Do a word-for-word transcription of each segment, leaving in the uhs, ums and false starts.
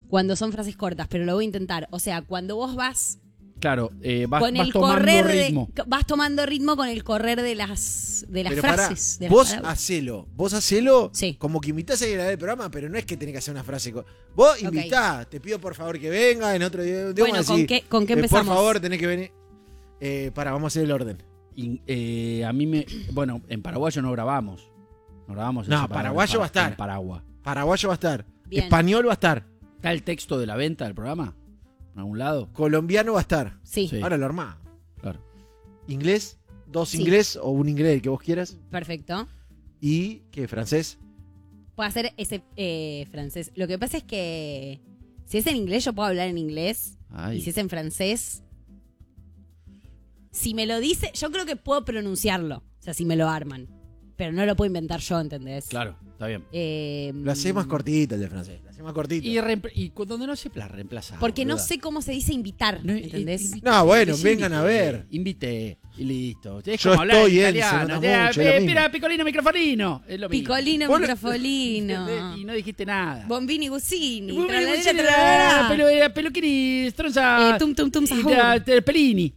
cuando son frases cortas, pero lo voy a intentar. O sea, cuando vos vas... Claro, eh, vas, con vas el tomando correr ritmo. De, vas tomando ritmo con el correr de las, de las Pero frases. pará, de las vos palabras. hacelo. Vos hacelo Sí. como que invitás a ir a ver el programa, pero no es que tenés que hacer una frase. co- Vos invitá, te pido por favor que venga. En otro día, Bueno, vamos a ¿con decir, qué, ¿con qué eh, empezamos? por favor, tenés que venir. Eh, para, vamos a hacer el orden. Y, eh, a mí me... Bueno, en paraguayo no grabamos. No grabamos. No, esa palabra paraguayo en va a estar. En Paraguay. Paraguayo va a estar. Bien. Español va a estar. ¿Está el texto de la venta del programa? ¿En algún lado? Colombiano va a estar. Sí, Sí. Ahora lo armás. Claro. Inglés, dos Sí. inglés o un inglés, el que vos quieras. perfecto. Y, ¿qué? ¿Francés? Puedo hacer ese eh, francés. Lo que pasa es que si es en inglés, yo puedo hablar en inglés. Ay. Y si es en francés, si me lo dice, yo creo que puedo pronunciarlo. O sea, si me lo arman. Pero no lo puedo inventar yo, ¿entendés? Claro, está bien. Eh, Lo hacés más cortito el de francés. Lo hacés más cortito. Y, reempl- y cu- donde no se la reemplazar. Porque no boluda. sé cómo se dice invitar, No, ¿entendés? i- invité, No, bueno, sí, vengan invité, a ver. Invité y listo. Es Yo como hablar estoy en, italiano. se nota Ya, mucho, es lo eh, mismo. Mira, picolino, microfonino. Es lo mismo. Picolino, Vos- microfolino. Y no dijiste nada. Bombini, Gusini. Muy bien, tralalera, sí, la- tralalera. Pelo, eh, peluquini, stronza. Eh, tum, tum, tum, y sahur. la- te- Pelini.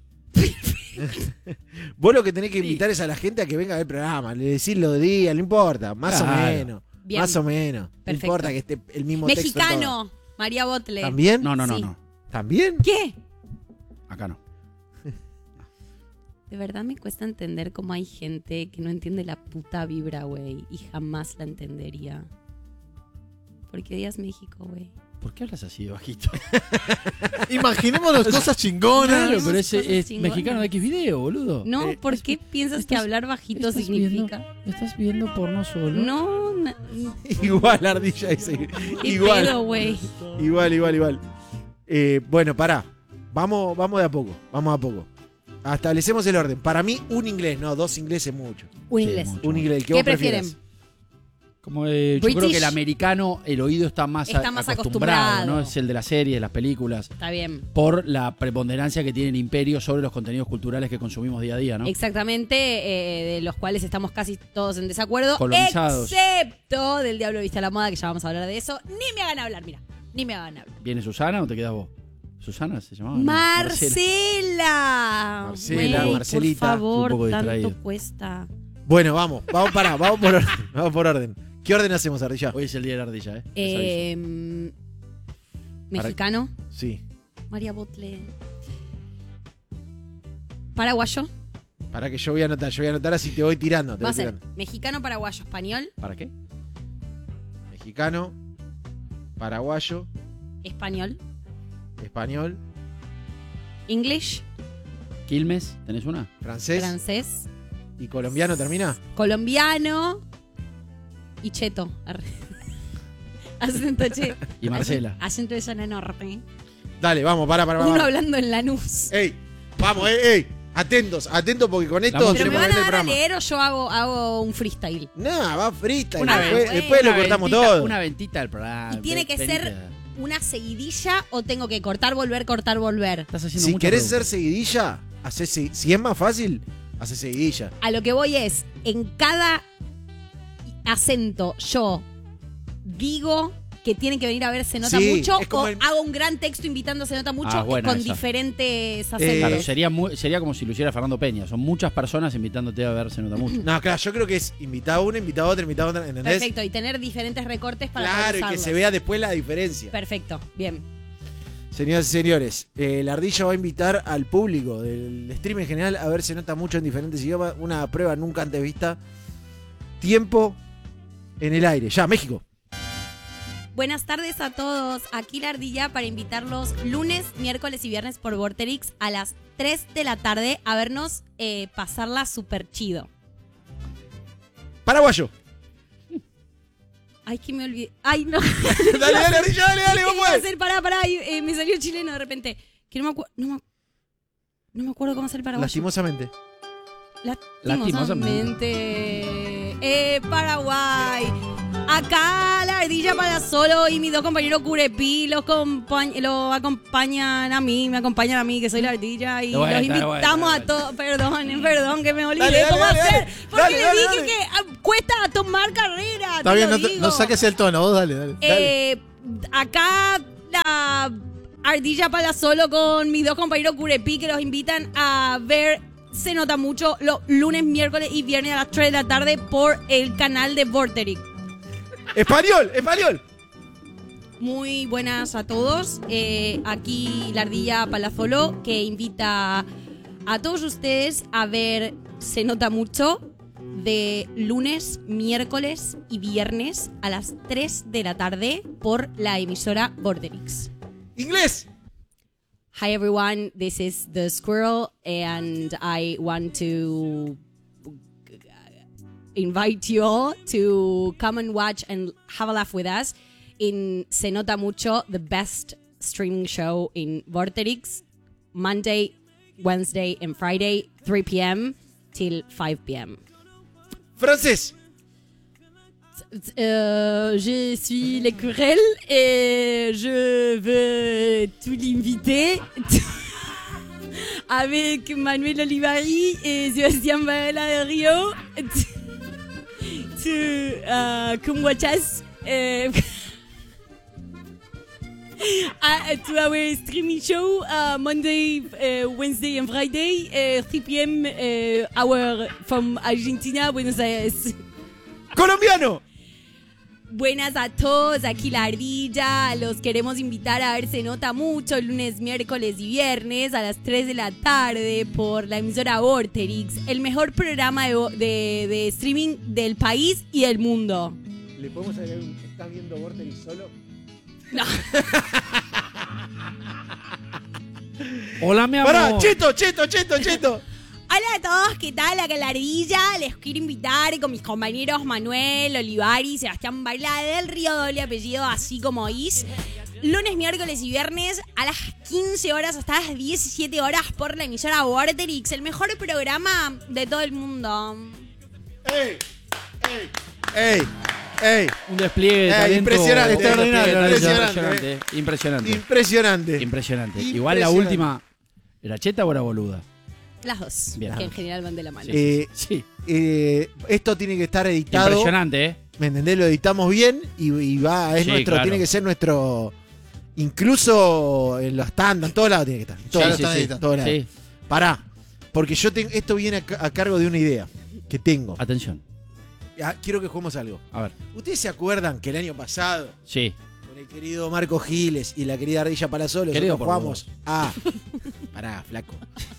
Vos lo que tenés que Sí. invitar es a la gente a que venga a ver el programa. Le decís lo de día, no importa. Más o Claro. menos. Bien. Más o menos. Perfecto. No importa que esté el mismo texto. en todo. Mexicano. María Botle. ¿También? No, no, no, Sí. no. ¿También? ¿Qué? Acá no. De verdad me cuesta entender cómo hay gente que no entiende la puta vibra, güey. Y jamás la entendería. Porque odias México, güey. ¿Por qué hablas así de bajito? Imaginémonos cosas chingonas. Claro, pero ese cosas es chingonas. mexicano de X video, boludo. No, Eh, ¿por qué piensas que estás- hablar bajito estás significa? Viendo, ¿Estás viendo porno solo? No, na- Igual, Ardilla dice. qué Igual. pedo, güey. Igual, igual, igual. Eh, bueno, pará. Vamos, vamos de a poco. Vamos a poco. Establecemos el orden. Para mí, un inglés, no, dos ingleses es mucho. Un Sí, inglés. mucho. Un inglés, el que ¿Qué vos prefieren? prefieras. Como eh, yo creo British. que el americano, el oído está más, Está a- más acostumbrado, acostumbrado. ¿no? Es el de las series, las películas, Está bien. por la preponderancia que tiene el imperio sobre los contenidos culturales que consumimos día a día, ¿no? Exactamente, eh, de los cuales estamos casi todos en desacuerdo. Colonizados. Excepto del Diablo Viste a la Moda, que ya vamos a hablar de eso. Ni me hagan hablar, mira. Ni me hagan hablar. ¿Viene Susana o te quedas vos? ¿Susana se llamaba? No, Marcela. Marcela. Marcela, Güey, Marcelita. Por favor, Un poco tanto distraído. cuesta. Bueno, vamos. Vamos, pará. Vamos por orden. Vamos por orden. ¿Qué orden hacemos, Ardilla? Hoy es el día de la ardilla, ¿eh? Les aviso. Eh, mexicano. Sí. María Botle. Paraguayo. Para que yo voy a anotar. Yo voy a anotar así te voy tirando. Te Va voy a ser tirando. mexicano, paraguayo, español, ¿Para qué? Mexicano, paraguayo, español, español, English, ¿Quilmes? ¿Tenés una? francés francés, y colombiano termina. colombiano y cheto. Arre. Acento che. Y Marcela. Acento de zona norte. Dale, vamos, para, para, Uno para. hablando en Lanús. Ey, vamos, ey, ey. Atentos, atentos porque con esto música. Pero me tenemos van que a ver el dar a programa. leer o yo hago, hago un freestyle. Nah, va frita. Una después vez, después Una lo cortamos ventita- todo. Una ventita del programa. Y tiene que Venite. ser una seguidilla o tengo que cortar, volver, cortar, volver. Estás haciendo Si mucha querés producción. ser seguidilla, hacé se- si es más fácil, hace seguidilla. A lo que voy es, en cada acento yo digo que tienen que venir a ver Se Nota Sí, Mucho es como o el- hago un gran texto invitando Se Nota Mucho Ah, buena con esa. diferentes Eh, acentos. Claro, sería, muy- sería como si lo hiciera Fernando Peña. Son muchas personas invitándote a ver Se Nota Mucho. No, claro, yo creo que es invitar a uno, invitar a otro, invitar a otro, ¿entendés? Perfecto, y tener diferentes recortes para Claro, poder y que usarlos. se vea después la diferencia. Perfecto, bien. Señoras y señores, eh, la Ardilla va a invitar al público del stream en general a ver Se Nota Mucho en diferentes idiomas. Una prueba nunca antes vista. Tiempo en el aire. Ya, México. Buenas tardes a todos. Aquí la Ardilla para invitarlos lunes, miércoles y viernes por Vorterix a las tres de la tarde a vernos eh, pasarla súper chido. Paraguayo. Ay, que me olvidé. Ay, no. dale, dale, Ardilla, dale, dale, ¿Qué vos iba a podés. hacer? Pará, pará. y, eh, me salió chileno de repente. Que no me acuerdo. No me, no me acuerdo cómo hacer el paraguayo. Lastimosamente. Lastimosamente. Eh, Paraguay. Acá la Ardilla para solo y mis dos compañeros Curepí los, compañ- los acompañan a mí, me acompañan a mí, que soy la Ardilla, y Bueno, los invitamos bueno, bueno. a todos. Perdón, perdón, que me olvidé Dale, dale, cómo dale, hacer. dale. Porque Dale, le dale, dije dale. que ah, cuesta tomar carrera. Está te bien, lo no, te- digo. no saques el tono, vos dale, dale. Eh, acá Ardilla Palazzolo con mis dos compañeros Curepi que los invitan a ver Se Nota Mucho los lunes, miércoles y viernes a las tres de la tarde por el canal de Vorterix. ¡Español! ¡Español! Muy buenas a todos. Eh, aquí la Ardilla Palazzolo que invita a todos ustedes a ver Se Nota Mucho de lunes, miércoles y viernes a las tres de la tarde por la emisora Vorterix. ¡Inglés! Hi everyone, this is the Squirrel and I want to invite you all to come and watch and have a laugh with us in Se Nota Mucho, the best streaming show in Vorterix, Monday, Wednesday and Friday, three p.m. till five p.m. Francés. Euh, je suis l'écureuil et je veux tout l'inviter avec Manuel Olivari et Sebastián Varela de Río to uh, come watch us uh, uh, to our streaming show uh, Monday, uh, Wednesday and Friday uh, three p.m. Uh, hour from Argentina, Buenos Aires. ¡Colombiano! Buenas a todos, aquí la Ardilla. Los queremos invitar a ver Se Nota Mucho lunes, miércoles y viernes a las tres de la tarde por la emisora Vorterix, el mejor programa de, de, de streaming del país y del mundo. ¿Le podemos agregar un está viendo Vorterix solo? No. Hola, mi amor. ¡Pará! ¡Cheto, cheto, cheto, cheto! Hola a todos, ¿qué tal? Acá la Ardilla. Les quiero invitar con mis compañeros Manuel, Olivari, Sebastián Varela del Río, doble apellido, así como Is. Lunes, miércoles y viernes a las quince horas hasta las diecisiete horas por la emisora Vorterix, el mejor programa de todo el mundo. ¡Ey! ¡Ey! ¡Ey! ¡Ey! Un despliegue de Eh, talento. impresionante, un despliegue de extraordinario, talento impresionante, Impresionante. Impresionante. Impresionante. Igual la Impresionante. última, ¿era cheta o era boluda? Las dos, Bien. que en general van de la mano. Eh, Sí. eh, esto tiene que estar editado. Impresionante, ¿eh? ¿Me entendés? Lo editamos bien y, y va, es Sí, nuestro, claro. tiene que ser nuestro. Incluso en los stands, en todos lados tiene que estar. En todos Ya lados, lo están sí, editando. en todos lados. Sí. Pará, porque yo tengo, esto viene a, ca- a cargo de una idea que tengo. Atención. Ah, quiero que juguemos algo. A ver. ¿Ustedes se acuerdan que el año pasado, Sí. con el querido Marco Giles y la querida Ardilla Palazzolo, Querido nosotros por jugamos a. Pará, flaco.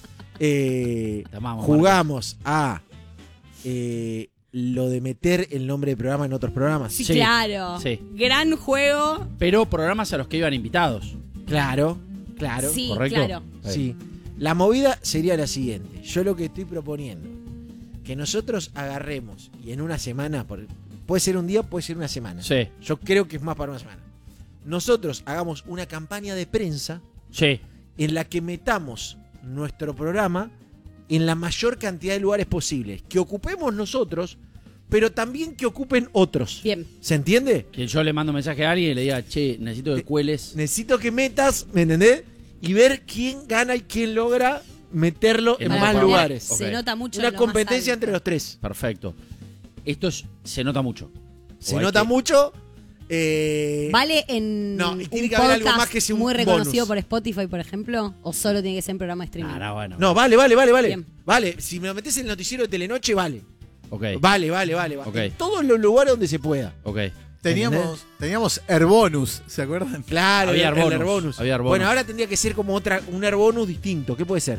Eh, Te amamos, jugamos a eh, lo de meter el nombre del programa en otros programas. Sí, Sí, claro. sí. Gran juego. Pero programas a los que iban invitados. Claro, claro. Sí, ¿Correcto? claro. Sí. La movida sería la siguiente. Yo lo que estoy proponiendo, que nosotros agarremos y en una semana, por- puede ser un día, puede ser una semana. Sí. Yo creo que es más para una semana. Nosotros hagamos una campaña de prensa Sí. en la que metamos nuestro programa en la mayor cantidad de lugares posibles. Que ocupemos nosotros, pero también que ocupen otros. Bien. ¿Se entiende? Que yo le mando un mensaje a alguien y le diga, che, necesito que cueles. Necesito que metas, ¿me entendés? Y ver quién gana y quién logra meterlo en En Para más otro poner- lugares. Ok. Se nota mucho. Una en lo competencia más alto. entre los tres. Perfecto. Esto es- se nota mucho. Se O hay nota que- mucho. eh, ¿Vale en No, y un tiene que haber algo podcast más que sea un muy reconocido bonus. por Spotify, por ejemplo? ¿O solo tiene que ser en programa de streaming? Ah, no, bueno. No, vale, vale, vale, vale. Bien. Vale, si me lo metes en el noticiero de Telenoche, vale. Ok. Vale, vale, vale. vale. Ok. En todos los lugares donde se pueda. Ok. Teníamos, teníamos Airbonus, ¿se acuerdan? Claro, Había el, el Airbonus, Airbonus. había Airbonus. Bueno, ahora tendría que ser como otra, un Airbonus distinto. ¿Qué puede ser?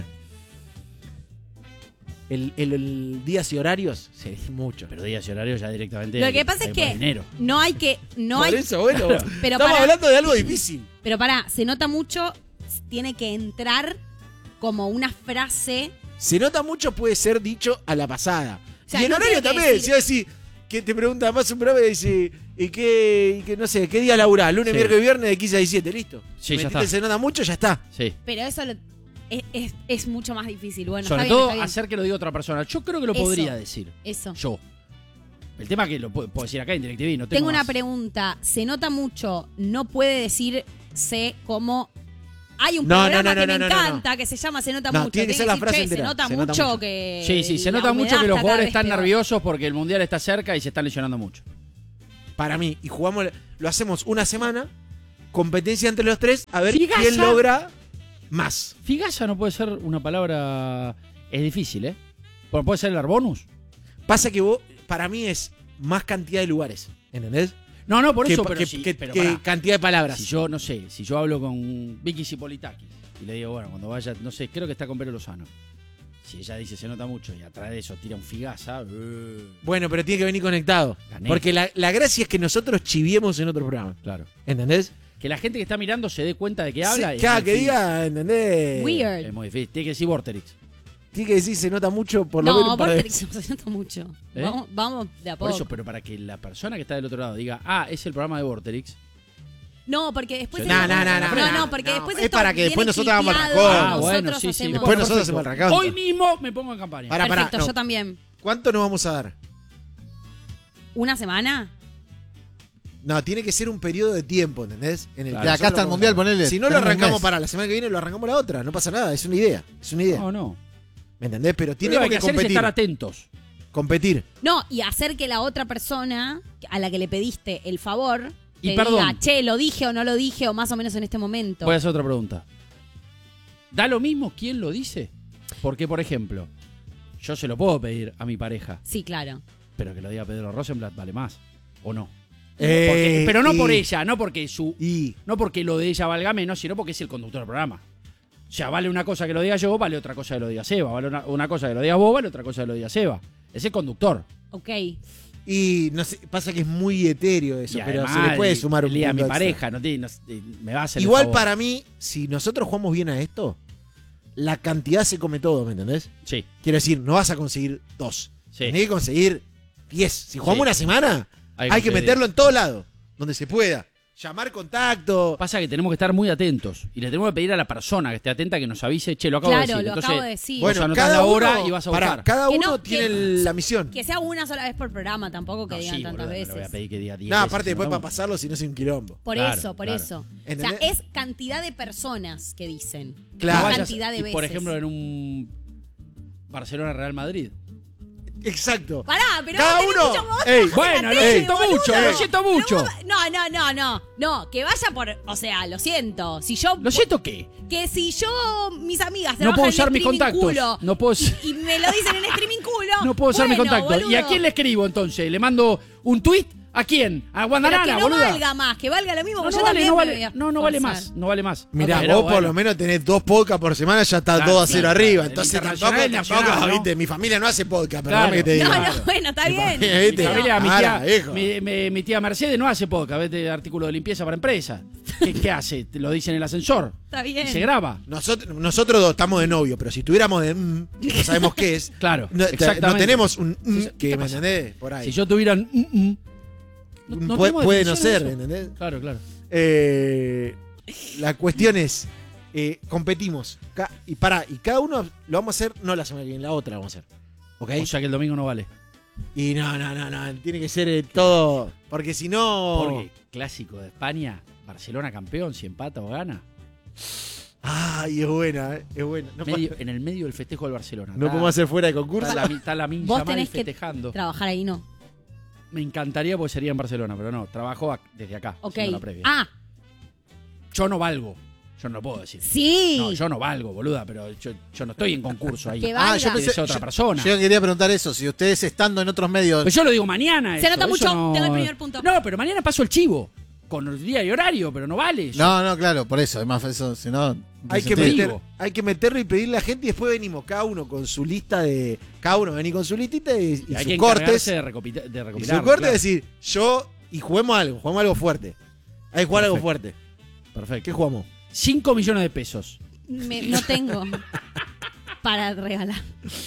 El, el- el días y horarios sería mucho. Pero días y horarios ya directamente. Lo que pasa es hay que más dinero. no hay que... No Por hay, eso, bueno. Pero estamos para- hablando de algo difícil. pero pará, se nota mucho, tiene que entrar como una frase... Se nota mucho, puede ser dicho a la pasada. O sea, y el no horario tiene que también. decir- Si vas a decir que te pregunta más un programa y dice, ¿y qué, y qué, no sé, qué día laburás? Lunes, Sí. miércoles y viernes de quince a diecisiete, listo. Sí, ya Metiste está. el Se nota mucho, ya está. Sí. Pero eso lo- es, es- es mucho más difícil. Bueno, Sobre está bien, todo está bien. hacer que lo diga otra persona. Yo creo que lo Eso. podría decir. Eso. Yo. El tema que lo puedo, puedo decir acá en DirecTV, no tengo Tengo una más. pregunta. Se nota mucho, no puede decirse como... Hay un No, programa no, no, que no, me no, no, encanta que se llama Se nota No, mucho. tiene que ser la decir, frase "Che, entera. Se nota Se nota mucho mucho". que... Sí, sí, se la nota humedad mucho que los está cada jugadores vez están peor. nerviosos porque el mundial está cerca y se están lesionando mucho. Para mí. Y jugamos, lo hacemos una semana competencia entre los tres a ver Figasa. quién logra más. Figasa no puede ser una palabra... Es difícil, ¿eh? Bueno, puede ser el Arbonus. Pasa que vos, para mí es más cantidad de lugares, ¿entendés? No, no, por que, eso, pa- pero, que- sí, que- pero que pará. cantidad de palabras. Si yo, no sé, si yo hablo con Vicky Cipolitakis y le digo, bueno, cuando vaya, no sé, creo que está con Vero Lozano. Si ella dice se nota mucho y atrás de eso tira un Figasa, eh, Bueno, pero tiene que venir conectado. Gané. Porque la, la gracia es que nosotros chiviemos en otro programa. claro. ¿Entendés? Que la gente que está mirando se dé cuenta de que habla. Sí, es cada muy que difícil. diga, ¿entendés? Weird. Es muy difícil. Tiene que decir Vorterix. Tiene que decir se nota mucho por lo menos No, un par de Vorterix veces. se siento mucho. ¿Eh? Vamos, vamos de a Por poco. eso, pero para que la persona que está del otro lado diga, ah, es el programa de Vorterix. No, porque después... No, esto- no, no, no, no, no, porque no. después Es esto para que después viene nosotros hagamos el clipeado, racón. Ah, bueno, nosotros sí, sí. hacemos- Después nosotros hacemos el racón. Hoy mismo me pongo en campaña. Pará, pará, Perfecto, no. yo también. ¿Cuánto nos vamos a dar? ¿Una semana? No, tiene que ser un periodo de tiempo, ¿entendés? En el Claro. que De acá nosotros hasta el vamos mundial, a- ponele. Si no lo tenemos un arrancamos mes. para la semana que viene, lo arrancamos la otra. No pasa nada, es una idea. Es una idea. No, no. ¿Me entendés? Pero Lo tenemos que hay que que hacer es competir. estar atentos. Competir. No, y hacer que la otra persona a la que le pediste el favor Y te perdón. diga, che, lo dije o no lo dije, o más o menos en este momento. Voy a hacer otra pregunta. ¿Da lo mismo quién lo dice? Porque, por ejemplo, yo se lo puedo pedir a mi pareja, Sí, claro. pero que lo diga Pedro Rosenblatt vale más. ¿O no? Eh, Porque- pero no y- por ella, no porque su, Y no porque lo de ella valga menos, sino porque es el conductor del programa. O sea, vale una cosa que lo diga yo, vale otra cosa que lo diga Seba. Vale una, una cosa que lo diga vos, vale otra cosa que lo diga Seba. Es el conductor. Ok. Y no sé, pasa que es muy etéreo eso, Y pero además, se le puede sumar un le diga a mi punto extra. pareja, no te- no- eh, me va a hacer el Igual favor. para mí, si nosotros jugamos bien a esto, la cantidad se come todo, ¿me entendés? Sí, Quiero decir, no vas a conseguir dos. sí. Tenés que conseguir diez. Si jugamos Sí. una semana, Hay hay, que que conseguir meterlo en todo lado, donde se pueda. Llamar contacto. Pasa que tenemos que estar muy atentos y le tenemos que pedir a la persona que esté atenta que nos avise, che, lo acabo Claro, de decir. lo Entonces, acabo de decir. vos anotás la hora y vas a pará, buscar. cada Que uno no, tiene que- el- la misión. Que sea una sola vez por programa, tampoco que No, digan sí, tantas boludo, no le veces. voy a pedir que diga diez No, veces, aparte después ¿no? para pasarlo, si no es un quilombo. Por Claro, eso, por claro. eso. O ¿Entendés? sea, es cantidad de personas que dicen. Claro. No Vayas- cantidad de y, veces. por ejemplo, en un Barcelona-Real Madrid. Exacto. Pará, pero Cada vos tenés uno- mucho- vos Ey, tenés Bueno, la lo tele, siento boludo. mucho, lo siento mucho. No, no, no, no. No, que vaya por. O sea, lo siento. Si yo. ¿Lo siento qué? Que si yo, mis amigas, No puedo trabajan usar en mis streaming contactos. culo, No puedo, y me lo dicen en streaming culo. no puedo usar mis bueno, contactos. ¿Y a boludo. quién le escribo entonces? ¿Le mando un tweet? ¿A quién? ¿A Pero Guandarana, que no boluda? valga más, que valga lo mismo. No, porque no yo vale, también no me vale, voy a no, no vale forzar. más, no vale más. Mirá, Pero vos por bueno. lo menos tenés dos podcasts por semana, ya estás Claro, dos a sí, cero claro. arriba. El Entonces tampoco, internacional, el tampoco, nacional, ¿no? viste, mi familia no hace podcast, pero Claro. dame que te No, diga. no, bueno, está bien. Mi Mi ¿viste? familia, mi Ahora, tía, hijo. mi, mi- mi tía Mercedes no hace podcast, vete artículo de limpieza para empresa. ¿Qué, qué hace? Te lo dice en el ascensor. Está bien. Y se graba. Nosotros, nosotros dos estamos de novio, pero si tuviéramos de mm, que no sabemos qué es, Claro, no, te- exactamente. no tenemos un mm, Entonces, que ¿qué me pasa? entendés por ahí. Si yo tuviera un mm, mm, no- no puede, tenemos puede no definición de ser, eso. ¿entendés? Claro, claro. Eh, la cuestión es, eh, competimos. Ca- y para, y cada uno lo vamos a hacer, no la semana que viene, la otra la vamos a hacer. ¿Ok? O sea que el domingo no vale. Y no, no, no, no, tiene que ser eh, todo. Porque si no. Porque clásico de España, Barcelona campeón, si empata o gana. Ay, es buena, eh, es buena. No, Medio- pa- en el medio del festejo del Barcelona. no Está- podemos hacer fuera de concurso. Está la, está la Minja Vos Mal tenés que festejando. trabajar ahí, no. Me encantaría porque sería en Barcelona, pero no, trabajo ac- desde acá. Ok. haciendo la previa. Ah, Yo no valgo. Yo no lo puedo decir. sí. No, yo no valgo, boluda, pero yo, yo no estoy en concurso ahí. Que Ah, valga. yo pensé. Es otra yo- persona. Yo quería preguntar eso. Si ustedes estando en otros medios. Pero yo lo digo mañana. Se eso, nota eso mucho, no- tengo el primer punto. No, pero mañana paso el chivo. Con el día y horario, pero no vale. eso. No, no, claro, por eso. Además, eso, si no. Hay que, te meter, digo. hay que meterlo y pedirle a la gente y después venimos cada uno con su lista de. Cada uno vení con su listita y, y Y hay sus que cortes. encargarse de, recopita- de Y recopilar. su corte es decir, yo y juguemos algo, juguemos algo fuerte. Hay que jugar algo Perfecto. fuerte. Perfecto. ¿Qué jugamos? cinco millones de pesos. Me- no tengo para regalar.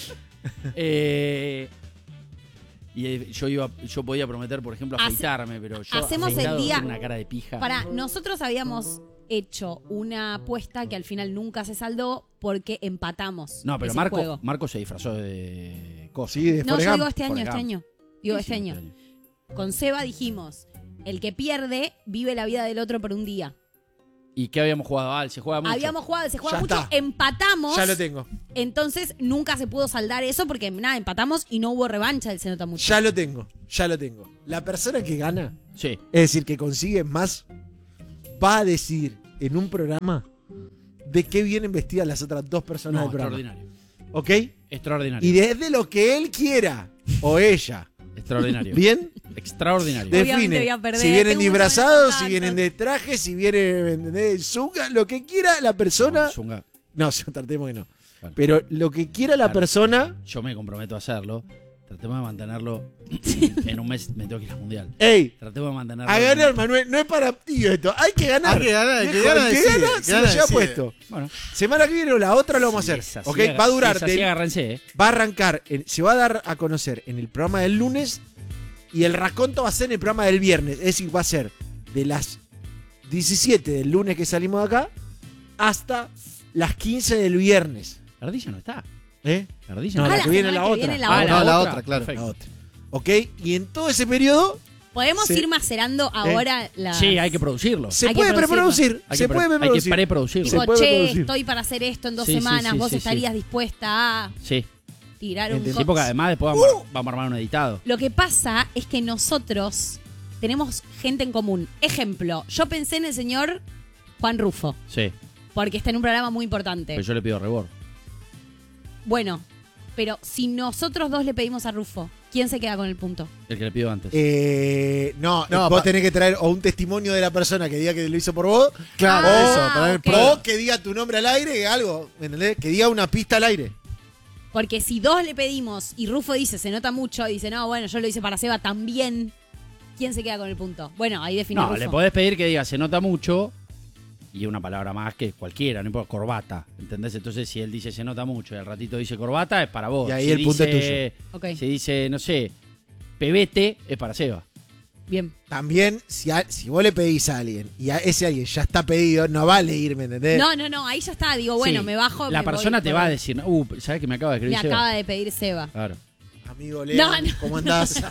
Eh, y eh, yo iba, yo podía prometer, por ejemplo, Hace- afeitarme, pero yo hacemos el afeitado día- con una cara de pija. Para, nosotros habíamos hecho una apuesta que al final nunca se saldó porque empatamos. No, pero ese Marco, juego. Marco se disfrazó de cosas. Sí, de No, Forrest yo Gump. digo este año, Forrest este Gump. año. Digo ¿Qué este hicimos año. Con Seba dijimos, el que pierde vive la vida del otro por un día. ¿Y qué habíamos jugado? Ah, se juega mucho. Habíamos jugado, se juega Ya mucho, está. empatamos. Ya lo tengo. Entonces nunca se pudo saldar eso porque nada, empatamos y no hubo revancha del Se Nota Mucho. Ya lo tengo. Ya lo tengo. La persona que gana, Sí. es decir, que consigue más, va a decir en un programa de qué vienen vestidas las otras dos personas No, del programa. extraordinario. ¿Ok? Extraordinario. Y desde lo que él quiera o ella. Extraordinario. ¿Bien? Extraordinario. Obviamente Define voy a perder, si vienen tengo mucho disfrazados, menos si contacto. vienen de traje, si vienen de zunga, lo que quiera la persona. No, Zunga, No, tratemos que no. Bueno. Pero lo que quiera la Claro. persona. yo me comprometo a hacerlo. Tratemos de mantenerlo. En un mes me tengo que ir al mundial. ¡Ey! Tratemos de mantenerlo. A ganar, Manuel. No es para ti esto. Hay que ganar. Hay que ganar, el que Viejo, gana el que decide, gana el que se lo gana lleva decide. puesto. Bueno, Semana que viene o la otra lo vamos sí, a es hacer. así, ¿Ok? aga- Va a durar. es así, del- agárrense, ¿eh? va a arrancar. en- se va a dar a conocer en el programa del lunes. Y el raconto va a ser en el programa del viernes. Es decir, va a ser de las diecisiete del lunes que salimos de acá hasta las quince del viernes. La ardilla no está. ¿Eh? La ardilla No, no, la Ah, está. que viene semana la que otra. viene la Ah, otra. No, la otra, claro. Perfecto. La otra. ¿Ok? Y en todo ese periodo Podemos Sí. ir macerando ahora la. Sí, hay que producirlo. se Hay que puede producirlo. preproducir. Hay Se que, puede pre- hay que preproducir. preproducirlo. Se Tipo, puede che, producir. estoy para hacer esto en dos Sí, sí, semanas. sí, ¿Vos sí, estarías sí. dispuesta a Sí. tirar un Entendí. Sí, porque además después vamos, a- vamos a armar un editado. Lo que pasa es que nosotros tenemos gente en común. Ejemplo, yo pensé en el señor Juan Rufo, Sí. porque está en un programa muy importante. Pero yo le pido rebord. Bueno, pero si nosotros dos le pedimos a Rufo, ¿quién se queda con el punto? El que le pido antes. Eh, no, No, vos pa- tenés que traer o un testimonio de la persona que diga que lo hizo por vos, Claro, Ah, eso, para ver ok. prueba. o que diga tu nombre al aire, algo, ¿me entendés? Que diga una pista al aire. Porque si dos le pedimos y Rufo dice, se nota mucho, y dice, no, bueno, yo lo hice para Seba también, ¿quién se queda con el punto? Bueno, ahí define No, Rufo. le podés pedir que diga se nota mucho y una palabra más que cualquiera, no importa, corbata. ¿Entendés? Entonces, si él dice se nota mucho y al ratito dice corbata, es para vos. Y ahí Si el punto es dice- Ok, Si dice, no sé, pebete, es para Seba. bien. También, si, a- si vos le pedís a alguien y a ese alguien ya está pedido, no vale ir, ¿me entendés? No, no, no, ahí ya está. Digo, bueno, Sí, me bajo. La me persona voy te por- va a decir, uh, ¿sabes que me acaba de Me escribir Seba? acaba de pedir Seba. Claro. Amigo Lean, No, no. ¿cómo andás?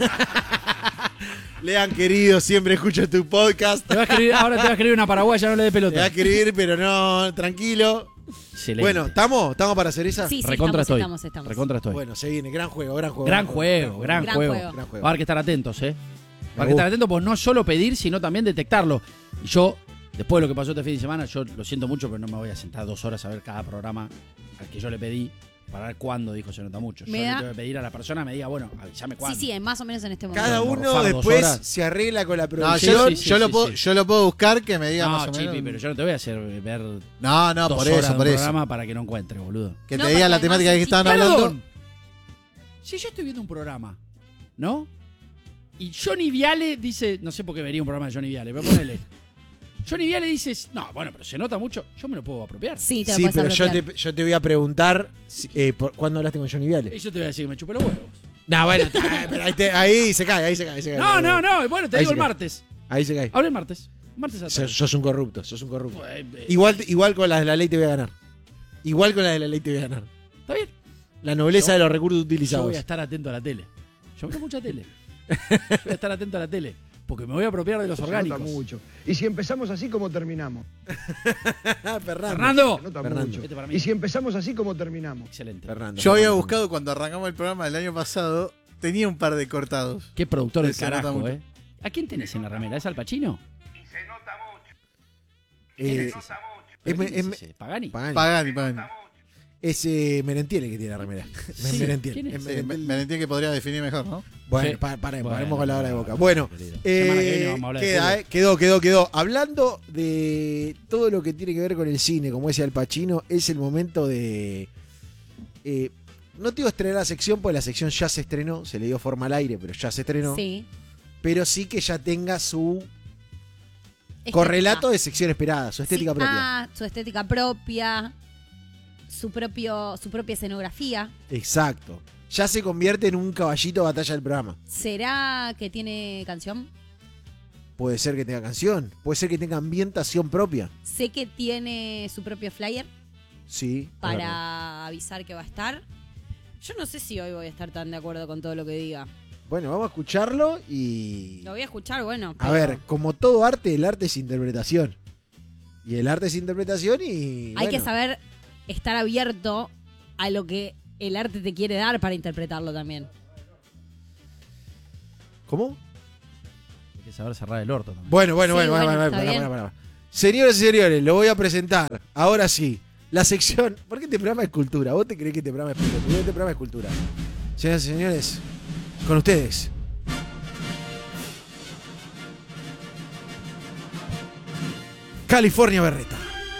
Lean, querido, siempre escucho tu podcast. Te va a escribir, ahora te va a escribir una paraguaya, no le dé Te va a pelota. escribir, pero no, tranquilo. Excelente. Bueno, ¿estamos? ¿Estamos para hacer esa? Sí, sí, Recontra estamos, estoy. estamos, estamos. Recontra estoy. Bueno, se viene. Gran juego, gran juego. gran juego, gran, Gran juego. juego. Gran juego. Va a haber que estar atentos, ¿eh? Va a haber que gusta. estar atentos, pues no solo pedir, sino también detectarlo. Y yo, después de lo que pasó este fin de semana, yo lo siento mucho, pero no me voy a sentar dos horas a ver cada programa al que yo le pedí para ver cuándo dijo se nota mucho. Yo Me le da- tengo que pedir a la persona me diga, bueno, avísame Sí, cuándo. sí, eh, más o menos en este momento. Cada Morfar uno dos después horas. se arregla con la No, producción. yo, Sí, sí, yo sí, lo sí, puedo, sí. yo lo puedo buscar que me diga No, más o Chipi, menos. pero yo no te voy a hacer ver No, no, dos por horas eso, de un por eso. programa para que no encuentre, boludo. Que No, te diga porque la temática además que estaban existe- hablando. Perdón. Si yo estoy viendo un programa, ¿no? Y Johnny Viale dice, no sé por qué vería un programa de Johnny Viale, pero ponele. Johnny Viale dice, no, bueno, pero se nota mucho, yo me lo puedo apropiar. Sí, te lo Sí, puedes pero yo apropiar. te, yo te voy a preguntar si- eh, por- ¿cuándo hablaste con Johnny Y Viale? yo te voy a decir que me chupe los huevos. No, bueno, está, pero ahí, te- ahí se cae, ahí se cae. Ahí se cae. No, no, no, bueno, te Ahí digo se el cae. martes. Ahí se cae. Habla el martes. Martes a Sos, sos un corrupto, sos un corrupto. Eh, eh, Igual, igual con las de la ley te voy a ganar. Igual con las de la ley te voy a ganar. Está bien. La nobleza Yo- de los recursos Yo utilizados. voy a estar atento a la tele. Yo miro mucha tele. Voy a estar atento a la tele. Porque me voy a apropiar de los Se nota orgánicos. mucho. Y si empezamos así como terminamos. Ah, Fernando. Fernando. Se nota Fernando. mucho. Este para mí. Y si empezamos así como terminamos. Excelente. Fernando. Yo había Fernando. buscado cuando arrancamos el programa del año pasado, tenía un par de cortados. Qué productor del Se nota carajo, mucho. ¿eh? ¿A quién tenés en la remera? ¿Es Al Pacino? Eh, ¿Pero me- quién es es me- ese? ¿Pagani? Pagani. Pagani, Pagani. Es eh, Merentiel que tiene la remera. Sí, Merentiel. ¿quién es? Es Sí, Merentiel. me, me entiende que podría definir mejor, ¿no? Bueno, Sí. pa- paremos, Bueno, paremos con la hora de boca. no, Bueno, querido. eh, Semana que viene vamos a hablar de queda, fútbol. eh, quedó, quedó, quedó. Hablando de todo lo que tiene que ver con el cine, como decía Al Pacino, es el momento de... eh, no te digo estrenar la sección, porque la sección ya se estrenó, se le dio forma al aire, pero ya se estrenó. Sí. Pero sí que ya tenga su Estética. correlato de sección esperada, su estética Sí, propia. Ah, su estética propia, su propio, su propia escenografía. Exacto. Ya se convierte en un caballito de batalla del programa. ¿Será que tiene canción? Puede ser que tenga canción, puede ser que tenga ambientación propia. Sé que tiene su propio flyer Sí. es verdad. para avisar que va a estar. Yo no sé si hoy voy a estar tan de acuerdo con todo lo que diga. Bueno, vamos a escucharlo y... Lo voy a escuchar, bueno. A pero- ver, como todo arte, el arte es interpretación. Y el arte es interpretación y... Hay bueno, que saber estar abierto a lo que el arte te quiere dar para interpretarlo también. ¿Cómo? Hay que saber cerrar el orto también. Bueno, bueno, Sí, bueno, bueno, bueno, bueno, está pará, bien. pará, pará. Señoras y señores, lo voy a presentar. Ahora sí. La sección. ¿Por qué este programa es cultura? ¿Vos te creés que este programa es pelota? Este programa es cultura. Señoras y señores, con ustedes. California Berreta.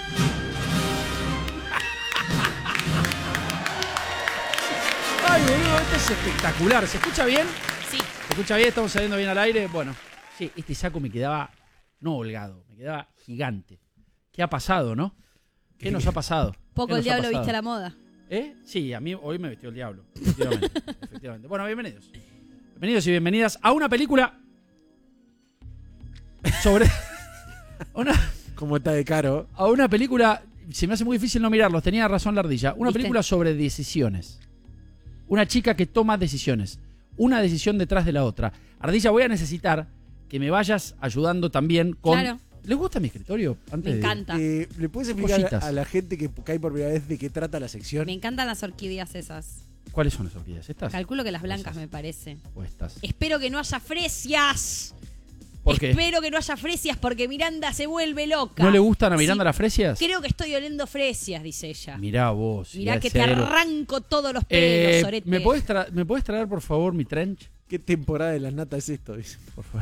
Ay, boludo, este es espectacular. ¿Se escucha bien? Sí. ¿Se escucha bien? ¿Estamos saliendo bien al aire? Bueno, sí, este saco me quedaba no holgado, me quedaba gigante. ¿Qué ha pasado, no? ¿Qué nos ha pasado? Poco el diablo viste a la moda. ¿Eh? Sí, a mí hoy me vistió el diablo. Efectivamente. efectivamente. Bueno, bienvenidos. Bienvenidos y bienvenidas a una película sobre... una... ¿Cómo está de caro? A una película... Se me hace muy difícil no mirarlos. Tenía razón la ardilla. Una ¿Viste? película sobre decisiones. Una chica que toma decisiones. Una decisión detrás de la otra. Ardilla, voy a necesitar que me vayas ayudando también con... Claro. ¿Les gusta mi escritorio? Antes Me de- encanta. Eh, ¿Le puedes explicar Cositas. a la gente que cae por primera vez de qué trata la sección? Me encantan las orquídeas esas. ¿Cuáles son las orquídeas? ¿Estas? Calculo que las blancas, Esas. me parece. ¿O estas? Espero que no haya fresias. ¿Por qué? Espero que no haya fresias porque Miranda se vuelve loca. ¿No le gustan a Miranda Sí, las fresias? Creo que estoy oliendo fresias, dice ella. Mirá vos. Mirá ya que es te cero. arranco todos los pelos, Eh, sorete. ¿me, podés tra- ¿Me podés traer, por favor, mi trench? ¿Qué temporada de las natas es esto? Dice. Por favor.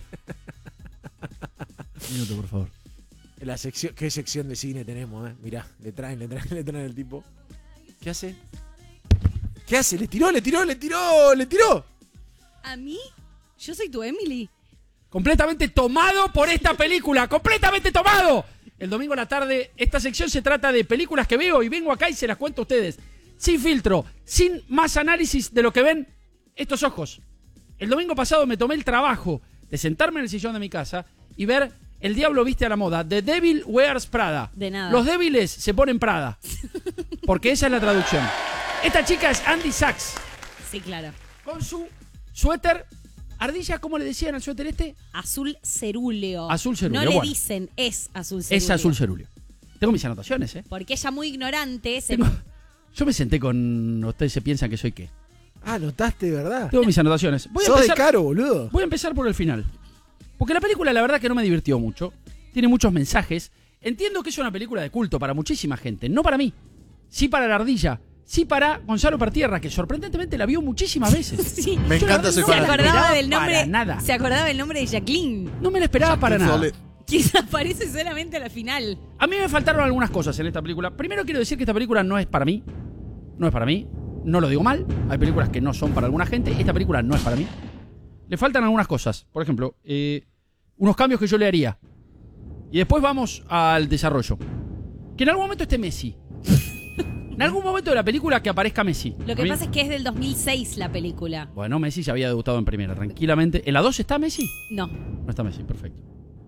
Un minuto, por favor. La sección, ¿qué sección de cine tenemos? Eh? Mirá, le traen, le traen, le traen el tipo. ¿Qué hace? ¿Qué hace? ¿Le tiró, le tiró, le tiró, le tiró? ¿A mí? Yo soy tu Emily. Completamente tomado por esta película. ¡Completamente tomado! El domingo a la tarde, esta sección se trata de películas que veo y vengo acá y se las cuento a ustedes. Sin filtro, sin más análisis de lo que ven estos ojos. El domingo pasado me tomé el trabajo de sentarme en el sillón de mi casa y ver El Diablo Viste a la Moda. The Devil Wears Prada. De nada. Los débiles se ponen Prada. Porque esa es la traducción. Esta chica es Andy Sachs. Sí, claro. Con su suéter. Ardilla, ¿cómo le decían al suéter este? Azul cerúleo. Azul cerúleo, No le bueno. dicen es azul cerúleo. Es azul cerúleo. Tengo mis anotaciones, ¿eh? Porque ella muy ignorante se... Tengo- Yo me senté con... Ustedes se piensan que soy qué. Ah, notaste, ¿verdad? Tengo mis anotaciones. Voy a Sos de empezar, caro, boludo. voy a empezar por el final. Porque la película, la verdad, que no me divirtió mucho. Tiene muchos mensajes. Entiendo que es una película de culto para muchísima gente. No para mí. Sí para la ardilla. Sí para Gonzalo Partierra, que sorprendentemente la vio muchísimas veces. Sí. Me Yo la encanta, verdad soy no Se me la fanático. acordaba esperaba del nombre... para nada. Se acordaba del nombre de Jacqueline. No me la esperaba para nada. Solé. Quien aparece solamente a la final. A mí me faltaron algunas cosas en esta película. Primero quiero decir que esta película no es para mí. No es para mí. No lo digo mal. Hay películas que no son para alguna gente. Esta película no es para mí. Le faltan algunas cosas. Por ejemplo, eh, unos cambios que yo le haría. Y después vamos al desarrollo. Que en algún momento esté Messi. En algún momento de la película que aparezca Messi. Lo ¿A que mí? pasa es que es del dos mil seis la película. Bueno, Messi ya había debutado en primera, tranquilamente. ¿En la dos está Messi? No. No está Messi, perfecto.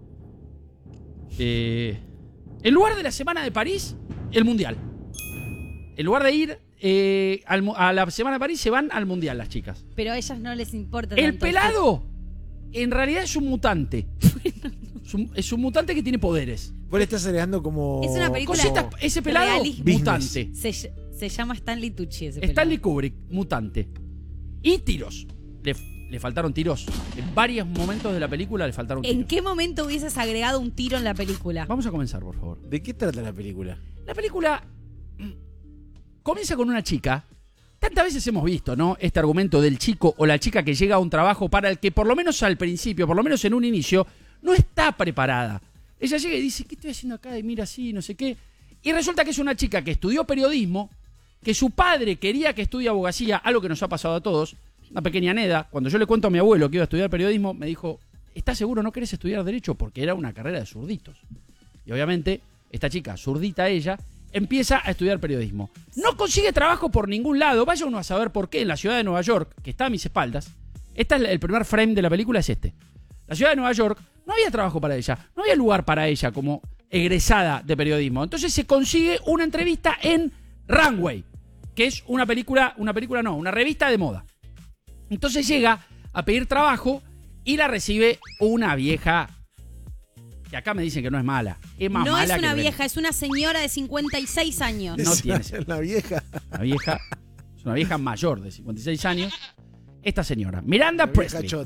Eh, en lugar de la semana de París, el Mundial. En lugar de ir eh, al mu- a la semana de París, se van al Mundial las chicas. Pero a ellas no les importa El tanto pelado, en realidad es un mutante. Es un, es un mutante que tiene poderes. Vos le estás agregando como... Es una película- Cositas, ese pelado, Realismo. mutante. Se, se llama Stanley Tucci ese Stanley pelado. Kubrick, mutante. Y tiros. Le, le faltaron tiros. En varios momentos de la película le faltaron ¿En tiros. qué momento hubieses agregado un tiro en la película? Vamos a comenzar, por favor. ¿De qué trata la película? La película mm, comienza con una chica. Tantas veces hemos visto, ¿no? Este argumento del chico o la chica que llega a un trabajo para el que por lo menos al principio, por lo menos en un inicio, no está preparada. Ella llega y dice, ¿qué estoy haciendo acá? Y mira así, no sé qué. Y resulta que es una chica que estudió periodismo, que su padre quería que estudie abogacía, algo que nos ha pasado a todos. Una pequeña Neda, cuando yo le cuento a mi abuelo que iba a estudiar periodismo, me dijo, ¿estás seguro no querés estudiar derecho? Porque era una carrera de zurditos. Y obviamente, esta chica, zurdita ella, empieza a estudiar periodismo. No consigue trabajo por ningún lado. Vaya uno a saber por qué en la ciudad de Nueva York, que está a mis espaldas. Este es el primer frame de la película, es este. La ciudad de Nueva York, no había trabajo para ella. No había lugar para ella como egresada de periodismo. Entonces se consigue una entrevista en Runway, que es una película, una película no, una revista de moda. Entonces llega a pedir trabajo y la recibe una vieja que acá me dicen que no es mala. Es más No mala es que una el vieja, es una señora de cincuenta y seis años. No Es tiene la- sentido. La vieja. Una vieja, es una vieja mayor de cincuenta y seis años. Esta señora, Miranda La vieja Presley. chota.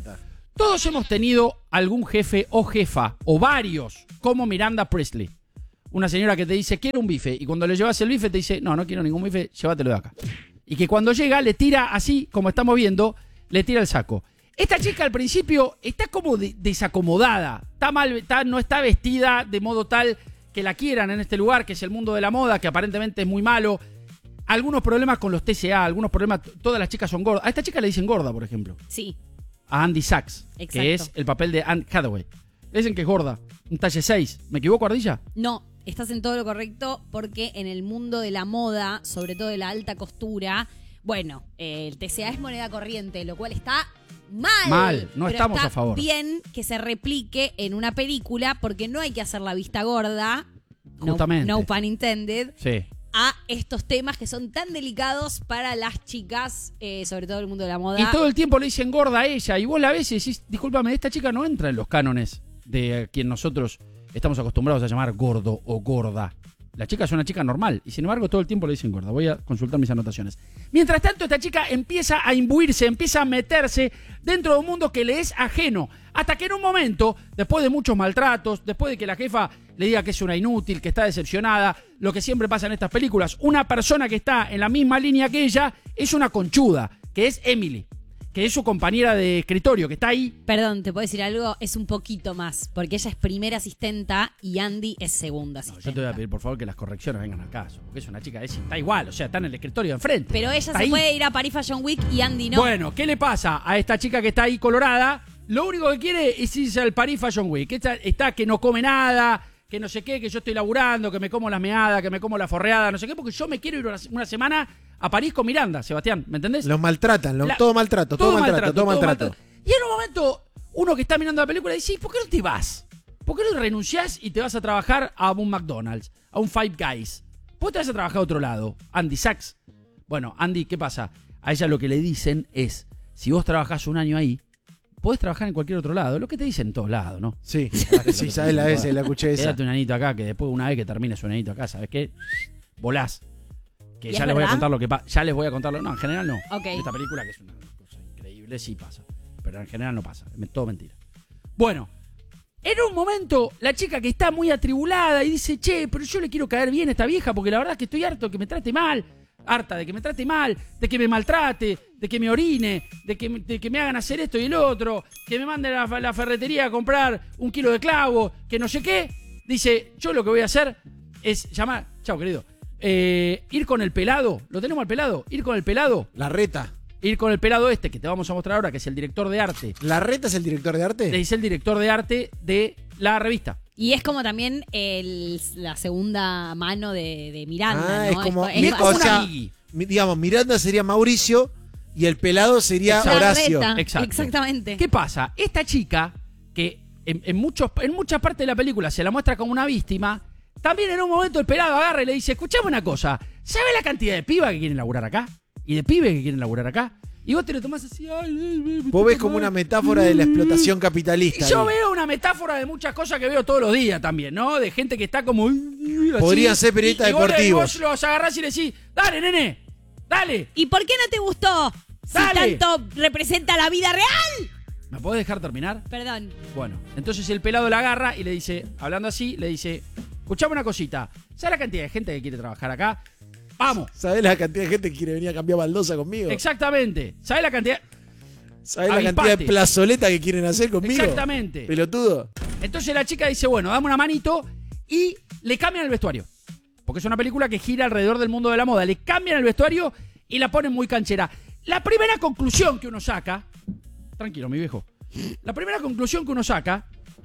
Todos hemos tenido algún jefe o jefa, o varios, como Miranda Priestley. Una señora que te dice, quiero un bife, y cuando le llevas el bife te dice, no, no quiero ningún bife, llévatelo de acá. Y que cuando llega le tira así, como estamos viendo, le tira el saco. Esta chica al principio está como de- desacomodada, está mal, está, no está vestida de modo tal que la quieran en este lugar, que es el mundo de la moda, que aparentemente es muy malo. Algunos problemas con los T C A, algunos problemas, todas las chicas son gordas. A esta chica le dicen gorda, por ejemplo. Sí. A Andy Sachs, Exacto. que es el papel de Anne Hathaway. Le dicen que es gorda, un talle seis. ¿Me equivoco, Ardilla? No, estás en todo lo correcto porque en el mundo de la moda, sobre todo de la alta costura, bueno, eh, el T C A es moneda corriente, lo cual está mal. Mal, no pero estamos está a favor. bien que se replique en una película porque no hay que hacer la vista gorda, no- Justamente. no pun intended, Sí. a estos temas que son tan delicados para las chicas, eh, sobre todo el mundo de la moda. Y todo el tiempo le dicen gorda a ella. Y vos la ves y decís, discúlpame, esta chica no entra en los cánones de quien nosotros estamos acostumbrados a llamar gordo o gorda. La chica es una chica normal. Y sin embargo, todo el tiempo le dicen gorda. Voy a consultar mis anotaciones. Mientras tanto, esta chica empieza a imbuirse, empieza a meterse dentro de un mundo que le es ajeno. Hasta que en un momento, después de muchos maltratos, después de que la jefa le diga que es una inútil, que está decepcionada, lo que siempre pasa en estas películas, una persona que está en la misma línea que ella es una conchuda, que es Emily, que es su compañera de escritorio, que está ahí. Perdón, ¿te puedo decir algo? Es un poquito más, porque ella es primera asistenta y Andy es segunda No, asistenta. yo te voy a pedir, por favor, que las correcciones vengan al caso, porque es una chica, es, está igual, o sea, está en el escritorio de enfrente. Pero ella Está se ahí. puede ir a Paris Fashion Week y Andy no. Bueno, ¿qué le pasa a esta chica que está ahí colorada? Lo único que quiere es irse al Paris Fashion Week. Esta está que no come nada, que no sé qué, que yo estoy laburando, que me como las meadas, que me como la forreada, no sé qué, porque yo me quiero ir una, una semana a París con Miranda, Sebastián, ¿me entendés? Los maltratan, lo- La- todo maltrato, todo, maltrato, todo maltrato. Y en un momento, uno que está mirando la película dice, ¿por qué no te vas? ¿Por qué no renunciás y te vas a trabajar a un McDonald's, a un Five Guys? ¿Por qué te vas a trabajar a otro lado? Andy Sachs. Bueno, Andy, ¿qué pasa? A ella lo que le dicen es, si vos trabajás un año ahí, podés trabajar en cualquier otro lado. Lo que te dicen en todos lados, ¿no? Sí, sí, sabes la vez, la escuché esa. Quédate un anito acá, que después una vez que termines un anito acá, ¿sabes qué? Volás. Que ¿Y ya es les voy a verdad? contar lo que pasa. Ya les voy a contar lo... No, en general no. Ok. Esta película, que es una cosa increíble, sí pasa. Pero en general no pasa. Es todo mentira. Bueno, en un momento, la chica que está muy atribulada y dice, che, pero yo le quiero caer bien a esta vieja porque la verdad es que estoy harto de que me trate mal. Harta de que me trate mal, de que me maltrate, de que me orine, de que, me- de que me hagan hacer esto y el otro, que me manden a la, la ferretería a comprar un kilo de clavo, que no sé qué. Dice, yo lo que voy a hacer es llamar, chao querido, eh, ir con el pelado, lo tenemos al pelado, ir con el pelado, La Reta. ir con el pelado este que te vamos a mostrar ahora, que es el director de arte. ¿La Reta es el director de arte? Le dice el director de arte de la revista. Y es como también el- la segunda mano de, de Miranda, Ah, ¿no? es como- Y es como o una sea, amigui. Mi- digamos, Miranda sería Mauricio y el pelado sería Exacto. Horacio. Reta, Exacto. Exactamente. ¿Qué pasa? Esta chica, que en, en, muchos, en muchas partes de la película se la muestra como una víctima, también en un momento el pelado agarra y le dice, escuchame una cosa, ¿sabes la cantidad de pibas que quieren laburar acá? Y de pibes que quieren laburar acá. Y vos te lo tomás así, ay, ay, ay, Vos ves puta como madre. una metáfora de la explotación capitalista. Y yo ahí. veo una metáfora de muchas cosas que veo todos los días también, ¿no? De gente que está como... así. Podrían ser periodistas Y- y vos le- deportivos. vos los agarrás y le decís, dale, nene, dale. ¿Y por qué no te gustó? Si Dale. tanto representa la vida real. ¿Me podés dejar terminar? Perdón. Bueno, entonces el pelado la agarra y le dice, hablando así, le dice, escuchame una cosita, ¿sabes la cantidad de gente que quiere trabajar acá? Vamos. ¿Sabés la cantidad de gente que quiere venir a cambiar baldosa conmigo? Exactamente. ¿Sabes la cantidad? ¿Sabés la Avispate. cantidad de plazoleta que quieren hacer conmigo? Exactamente. Pelotudo. Entonces la chica dice, bueno, dame una manito y le cambian el vestuario. Porque es una película que gira alrededor del mundo de la moda. Le cambian el vestuario y la ponen muy canchera. La primera conclusión que uno saca... Tranquilo, mi viejo. La primera conclusión que uno saca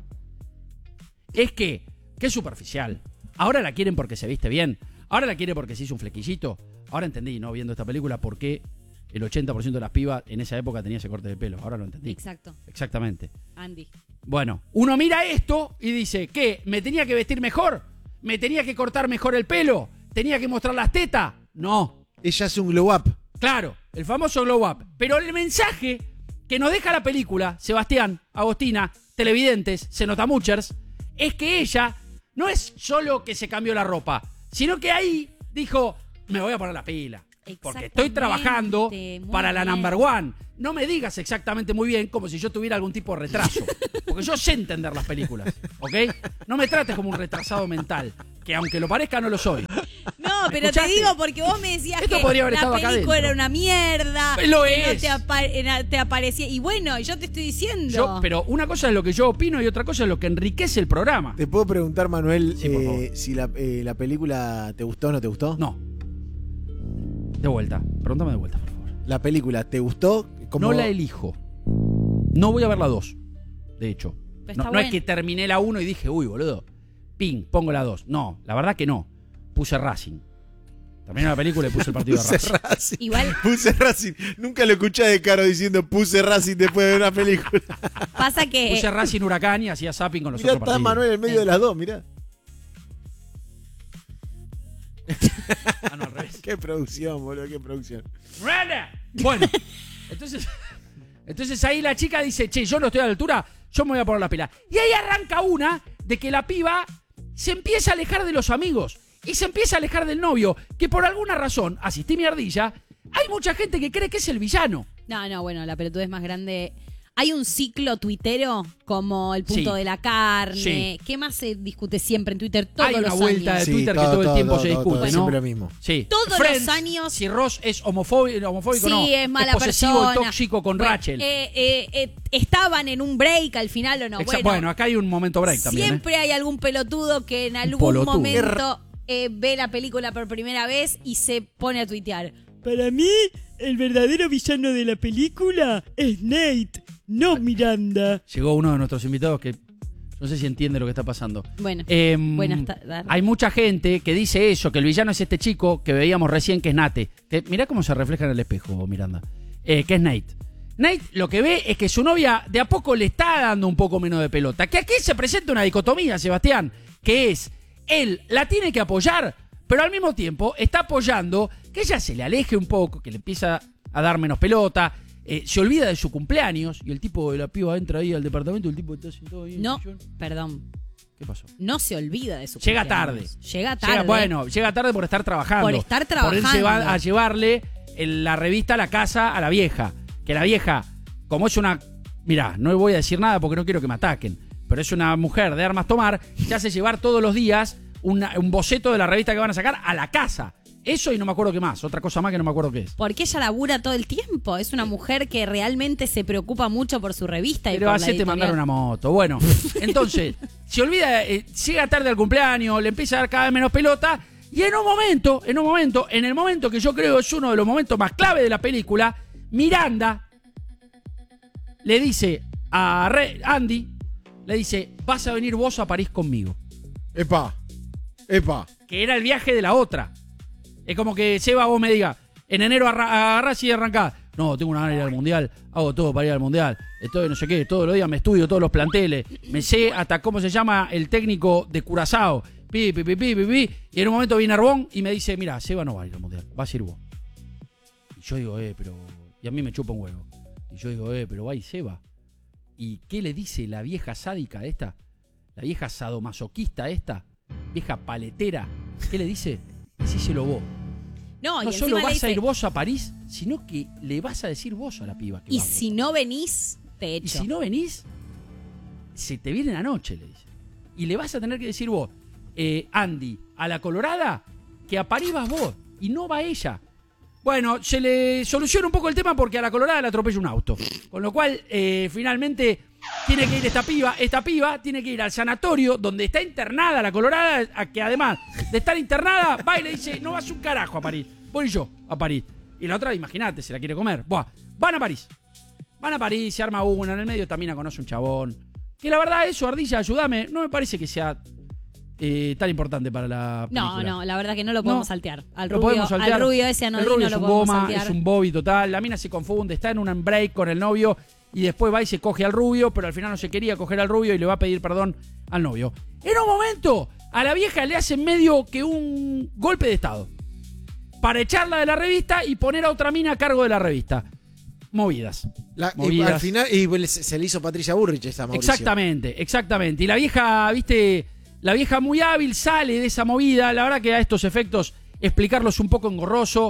es que, que es superficial. Ahora la quieren porque se viste bien. Ahora la quiere porque se hizo un flequillito. Ahora entendí, ¿no? Viendo esta película, por qué el ochenta por ciento de las pibas en esa época tenía ese corte de pelo. Ahora lo entendí. Exacto. Exactamente. Andy. Bueno, uno mira esto y dice, ¿qué? ¿Me tenía que vestir mejor? ¿Me tenía que cortar mejor el pelo? ¿Tenía que mostrar las tetas? No. Ella hace un glow up. Claro, el famoso glow up. Pero el mensaje que nos deja la película, Sebastián, Agostina, televidentes, Senotamuchers, es que ella no es solo que se cambió la ropa, sino que ahí dijo, me voy a poner la pila. Porque estoy trabajando Exactamente, muy para la bien. number one. No me digas exactamente muy bien como si yo tuviera algún tipo de retraso. Porque yo sé entender las películas, ¿ok? No me trates como un retrasado mental, que aunque lo parezca no lo soy. No, pero escuchaste? te digo porque vos me decías Esto que podría haber la estado acá película adentro. era una mierda. Lo que no es. te, apa- era- te aparecía. Y bueno, yo te estoy diciendo. Yo, pero una cosa es lo que yo opino y otra cosa es lo que enriquece el programa. ¿Te puedo preguntar, Manuel, Sí, por eh, favor. si la, eh, la película te gustó o no te gustó? No. De vuelta. Pregúntame de vuelta, por favor. ¿La película te gustó? Como- No la elijo. No voy a ver la dos. De hecho. Pero No, está no buena. es que terminé la uno y dije, uy, boludo. Ping, pongo la dos. No, la verdad que no. Puse Racing. Terminé la película y puse el partido de Puse Racing. Racing. Igual Puse Racing. Nunca lo escuché de Caro diciendo puse Racing después de una película. pasa que. Puse Racing Huracán y hacía zapping con los Mirá, otros está partidos. Manuel en medio de las dos, mirá. Ah, no, al revés. Qué producción, boludo, qué producción. Bueno, entonces, entonces ahí la chica dice, che, yo no estoy a la altura, yo me voy a poner la pila. Y ahí arranca una de que la piba se empieza a alejar de los amigos y se empieza a alejar del novio, que por alguna razón, asistí mi ardilla, hay mucha gente que cree que es el villano. No, no, bueno, la pelotudez más grande. Hay un ciclo tuitero como el punto Sí. de la carne. Sí. ¿Qué más se discute siempre en Twitter todos Hay una los vuelta años? de Twitter que todo el tiempo se discute, ¿no? Siempre lo mismo. Sí. Todos Friends, los años- Si Ross es homofóbico, homofóbico Sí, no. es mala posesivo persona. y tóxico con Bueno, Rachel. eh, eh, eh, estaban en un break al final o no. Exa- Bueno, bueno, acá hay un momento break también. ¿eh? siempre hay algún pelotudo que en algún polotudo. momento eh, ve la película por primera vez y se pone a tuitear. Para mí, el verdadero villano de la película es Nate, no Miranda. Llegó uno de nuestros invitados que no sé si entiende lo que está pasando. Bueno, Eh, buenas tardes. Hay mucha gente que dice eso, que el villano es este chico que veíamos recién, que es Nate. Que, mirá cómo se refleja en el espejo, Miranda. Eh, que es Nate. Nate lo que ve es que su novia de a poco le está dando un poco menos de pelota. Que aquí se presenta una dicotomía, Sebastián, que es, él la tiene que apoyar, pero al mismo tiempo está apoyando que ella se le aleje un poco, que le empieza a dar menos pelota, eh, se olvida de su cumpleaños, y el tipo de la piba entra ahí al departamento y el tipo está sentado ahí en No, el sillón. perdón. ¿Qué pasó? No se olvida de su Llega cumpleaños. tarde. Llega tarde. Llega- bueno, llega tarde por estar trabajando. Por estar Por él se va trabajando. a llevarle el- la revista a la casa a la vieja. Que la vieja, como es una... Mirá, no voy a decir nada porque no quiero que me ataquen. Pero es una mujer de armas tomar, se hace llevar todos los días una- un boceto de la revista que van a sacar a la casa. Eso y no me acuerdo qué más. Otra cosa más que no me acuerdo qué es. Porque ella labura todo el tiempo. Es una mujer que realmente se preocupa mucho por su revista. y Pero por la hacete mandar editorial. una moto. Bueno, entonces, se olvida, eh, llega tarde al cumpleaños, le empieza a dar cada vez menos pelota. Y en un momento, en un momento, en el momento que yo creo es uno de los momentos más clave de la película, Miranda le dice a Re- Andy, le dice, vas a venir vos a París conmigo. Epa, epa. Que era el viaje de la otra. Es como que Seba vos me diga, en enero arra- agarrás y arrancás. No, tengo una gana de ir al mundial, hago todo para ir al mundial. Estoy no sé qué, todos los días me estudio todos los planteles. Me sé hasta cómo se llama el técnico de Curazao. Pi, pi, pi, pi, pi, pi. Y en un momento viene Arbón y me dice, mira, Seba no va a ir al mundial, vas a ir vos. Y yo digo, eh, pero... Y a mí me chupa un huevo. Y yo digo, eh, pero va y Seba. ¿Y qué le dice la vieja sádica esta? La vieja sadomasoquista esta, vieja paletera. ¿Qué le dice? Decíselo vos. No, No y solo encima le vas dice, a ir vos a París, sino que le vas a decir vos a la piba que y vamos. si no venís, te Y echo. si no venís, se te viene la noche, le dice. Y le vas a tener que decir vos, eh, Andy, a la Colorada, que a París vas vos, y no va ella. Bueno, se le soluciona un poco el tema porque a la Colorada le atropella un auto. Con lo cual, eh, finalmente, tiene que ir esta piba. Esta piba tiene que ir al sanatorio donde está internada la Colorada, a que además de estar internada, va y le dice, no vas un carajo a París. Voy yo a París. Y la otra, imagínate, se la quiere comer. Buah, van a París. Van a París, se arma una. En el medio Tamina conoce un chabón. Que la verdad, eso, Ardilla, ayúdame. No me parece que sea eh, tan importante para la película. No, no, la verdad que no lo podemos No, saltear. Al Lo rubio, podemos saltear. al rubio ese anodino El rubio lo es un podemos goma, saltear. es un bobby total. La mina se confunde, está en un break con el novio y después va y se coge al rubio, pero al final no se quería coger al rubio y le va a pedir perdón al novio. En un momento, a la vieja le hacen medio que un golpe de estado para echarla de la revista y poner a otra mina a cargo de la revista. Movidas. La- y Movidas. al final, y se, se le hizo Patricia Burrich esta Mauricio. Exactamente, exactamente. Y la vieja, viste, la vieja muy hábil sale de esa movida. La verdad que a estos efectos explicarlos un poco engorroso.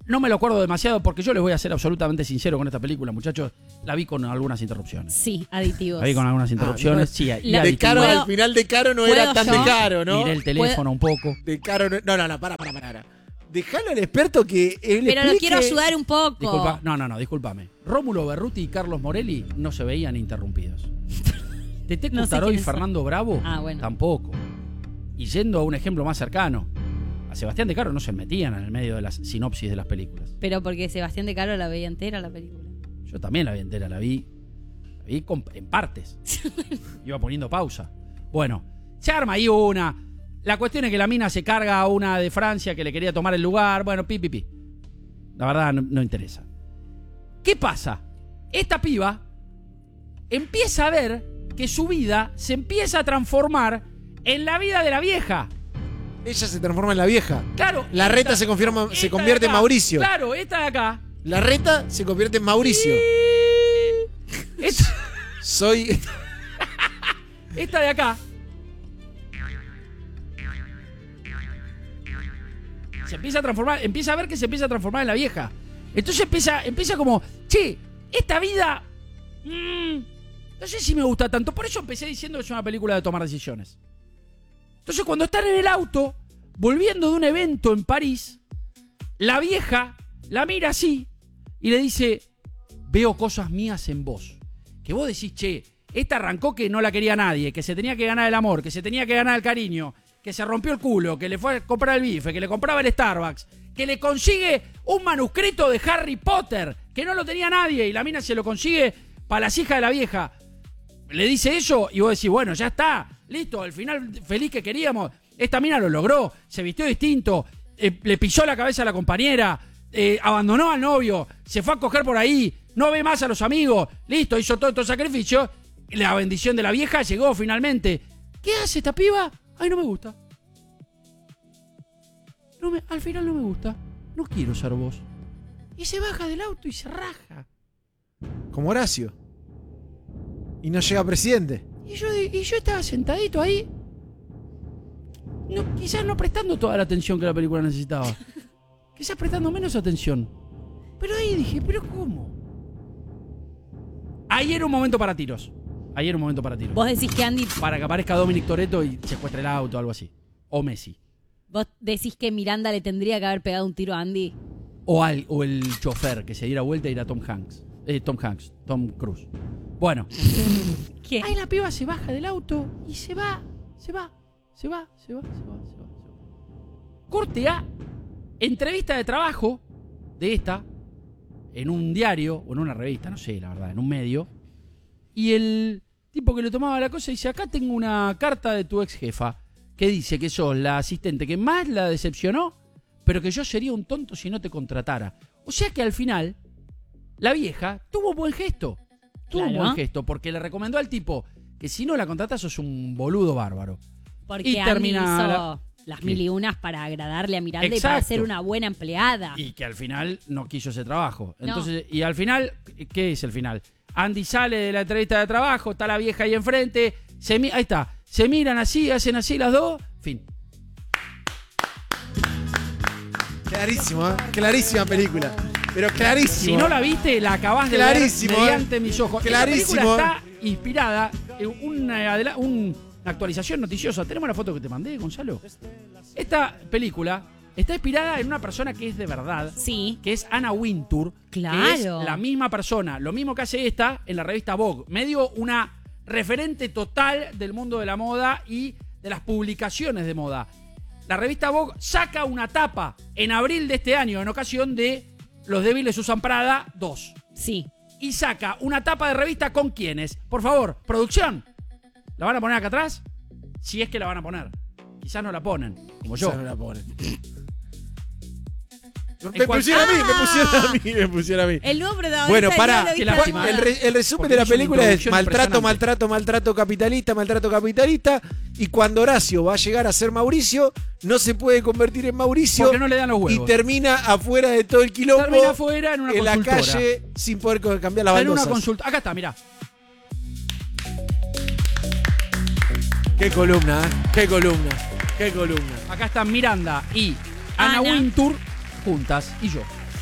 No me lo acuerdo demasiado porque yo les voy a ser absolutamente sincero con esta película, muchachos. La vi con algunas interrupciones. Sí, aditivos. La vi con algunas interrupciones, Ah, sí. y La- De aditivos. caro, ¿Puedo- al final de caro no puedo era tan yo? de caro, ¿no? Miré el teléfono un poco. De caro no. No, no, no, para, para, para. Dejalo al experto que él Pero lo explique- quiero ayudar un poco. Disculpa, no, no, no, discúlpame. Rómulo Berruti y Carlos Morelli no se veían interrumpidos. Tete No sé Cutaró y quiénes son. Fernando Bravo Ah, bueno. tampoco. Y yendo a un ejemplo más cercano, a Sebastián de Caro no se metían en el medio de las sinopsis de las películas. Pero porque Sebastián de Caro la veía entera la película. Yo también la vi entera, la vi, la vi con- en partes. Iba poniendo pausa. Bueno, se arma ahí una. La cuestión es que la mina se carga a una de Francia que le quería tomar el lugar. Bueno, pi, pi, pi. La verdad no, no interesa. ¿Qué pasa? Esta piba empieza a ver que su vida se empieza a transformar en la vida de la vieja. Ella se transforma en la vieja. Claro. La esta- reta se, confirma, esta se de convierte en acá. Mauricio. Claro, esta de acá. La reta se convierte en Mauricio. Esta, Soy. esta de acá. Se empieza a transformar, empieza a ver que se empieza a transformar en la vieja. Entonces empieza, empieza como, che, esta vida, mmm, no sé si me gusta tanto. Por eso empecé diciendo que es una película de tomar decisiones. Entonces cuando están en el auto, volviendo de un evento en París, la vieja la mira así y le dice, veo cosas mías en vos. Que vos decís, che, esta arrancó que no la quería nadie, que se tenía que ganar el amor, que se tenía que ganar el cariño, que se rompió el culo, que le fue a comprar el bife, que le compraba el Starbucks, que le consigue un manuscrito de Harry Potter, que no lo tenía nadie, y la mina se lo consigue para las hijas de la vieja. Le dice eso y vos decís, bueno, ya está, listo, el final feliz que queríamos. Esta mina lo logró, se vistió distinto, eh, le pisó la cabeza a la compañera, eh, abandonó al novio, se fue a coger por ahí, no ve más a los amigos, listo, hizo todo estos sacrificios. La bendición de la vieja llegó finalmente. ¿Qué hace esta piba? Ay, no me gusta. No me, al final no me gusta. No quiero ser vos. Y se baja del auto y se raja. Como Horacio. Y no llega presidente. Y yo, y yo estaba sentadito ahí. No, quizás no prestando toda la atención que la película necesitaba. Quizás prestando menos atención. Pero ahí dije, ¿pero cómo? Ahí era un momento para tiros. Ahí era un momento para tiros. Vos decís que Andy, Para que aparezca Dominic Toretto y secuestre el auto o algo así. O Messi. vos decís que Miranda le tendría que haber pegado un tiro a Andy. O, al, o el chofer que se diera vuelta y era Tom Hanks. Eh, Tom Hanks. Tom Cruise. Bueno. ¿Qué? Ahí la piba se baja del auto y se va. Se va. Se va. Se va. Se va. Se va. Se va. Corte A. Entrevista de trabajo de esta. En un diario o en una revista. No sé, la verdad. En un medio. Y el tipo que le tomaba la cosa dice, acá tengo una carta de tu ex jefa que dice que sos la asistente que más la decepcionó, pero que yo sería un tonto si no te contratara. O sea que al final, la vieja tuvo un buen gesto. Tuvo un Claro. buen gesto, porque le recomendó al tipo que si no la contratas sos un boludo bárbaro. Porque Y Andy termina hizo la- las ¿Qué? mil y unas para agradarle a Miranda y para Exacto. ser una buena empleada. Y que al final no quiso ese trabajo. No. Entonces, y al final, ¿qué es el final? Andy sale de la entrevista de trabajo, está la vieja ahí enfrente, se mi- ahí está, se miran así, hacen así las dos, fin. Clarísimo, ¿eh? Clarísima película. Pero clarísimo. Si no la viste, la acabás de Clarísimo, ver mediante eh. mis ojos. Clarísimo, Esta película eh. está inspirada en una, adela- una actualización noticiosa. ¿Tenemos la foto que te mandé, Gonzalo? Esta película está inspirada en una persona que es de verdad, Sí. que es Anna Wintour, Claro. que es la misma persona, lo mismo que hace esta en la revista Vogue, medio una referente total del mundo de la moda y de las publicaciones de moda. La revista Vogue saca una tapa en abril de este año en ocasión de Los débiles usan Prada dos. Sí. Y saca una tapa de revista con quiénes. Por favor, producción, ¿la van a poner acá atrás? Si es que la van a poner. Quizás no la ponen, como yo. Ya no la ponen. En Me cuan- pusieron a mí, me Ah. pusieron a mí, me pusieron a mí. El nuevo protagonista. Bueno, no para. lo viste qué lástima, nada. El, re- el resumen Porque de la hizo una película es introducción maltrato, impresionante. maltrato, maltrato capitalista, maltrato capitalista. Y cuando Horacio va a llegar a ser Mauricio, no se puede convertir en Mauricio. Porque no le dan los y huevos. termina afuera de todo el quilombo. Termina afuera en una en la consultora. calle sin poder co- cambiar las En una baldosas. consulta. Acá está, mirá. Qué columna, ¿eh? Qué columna, qué columna. Acá están Miranda y Anna Ana. Wintour juntas y yo.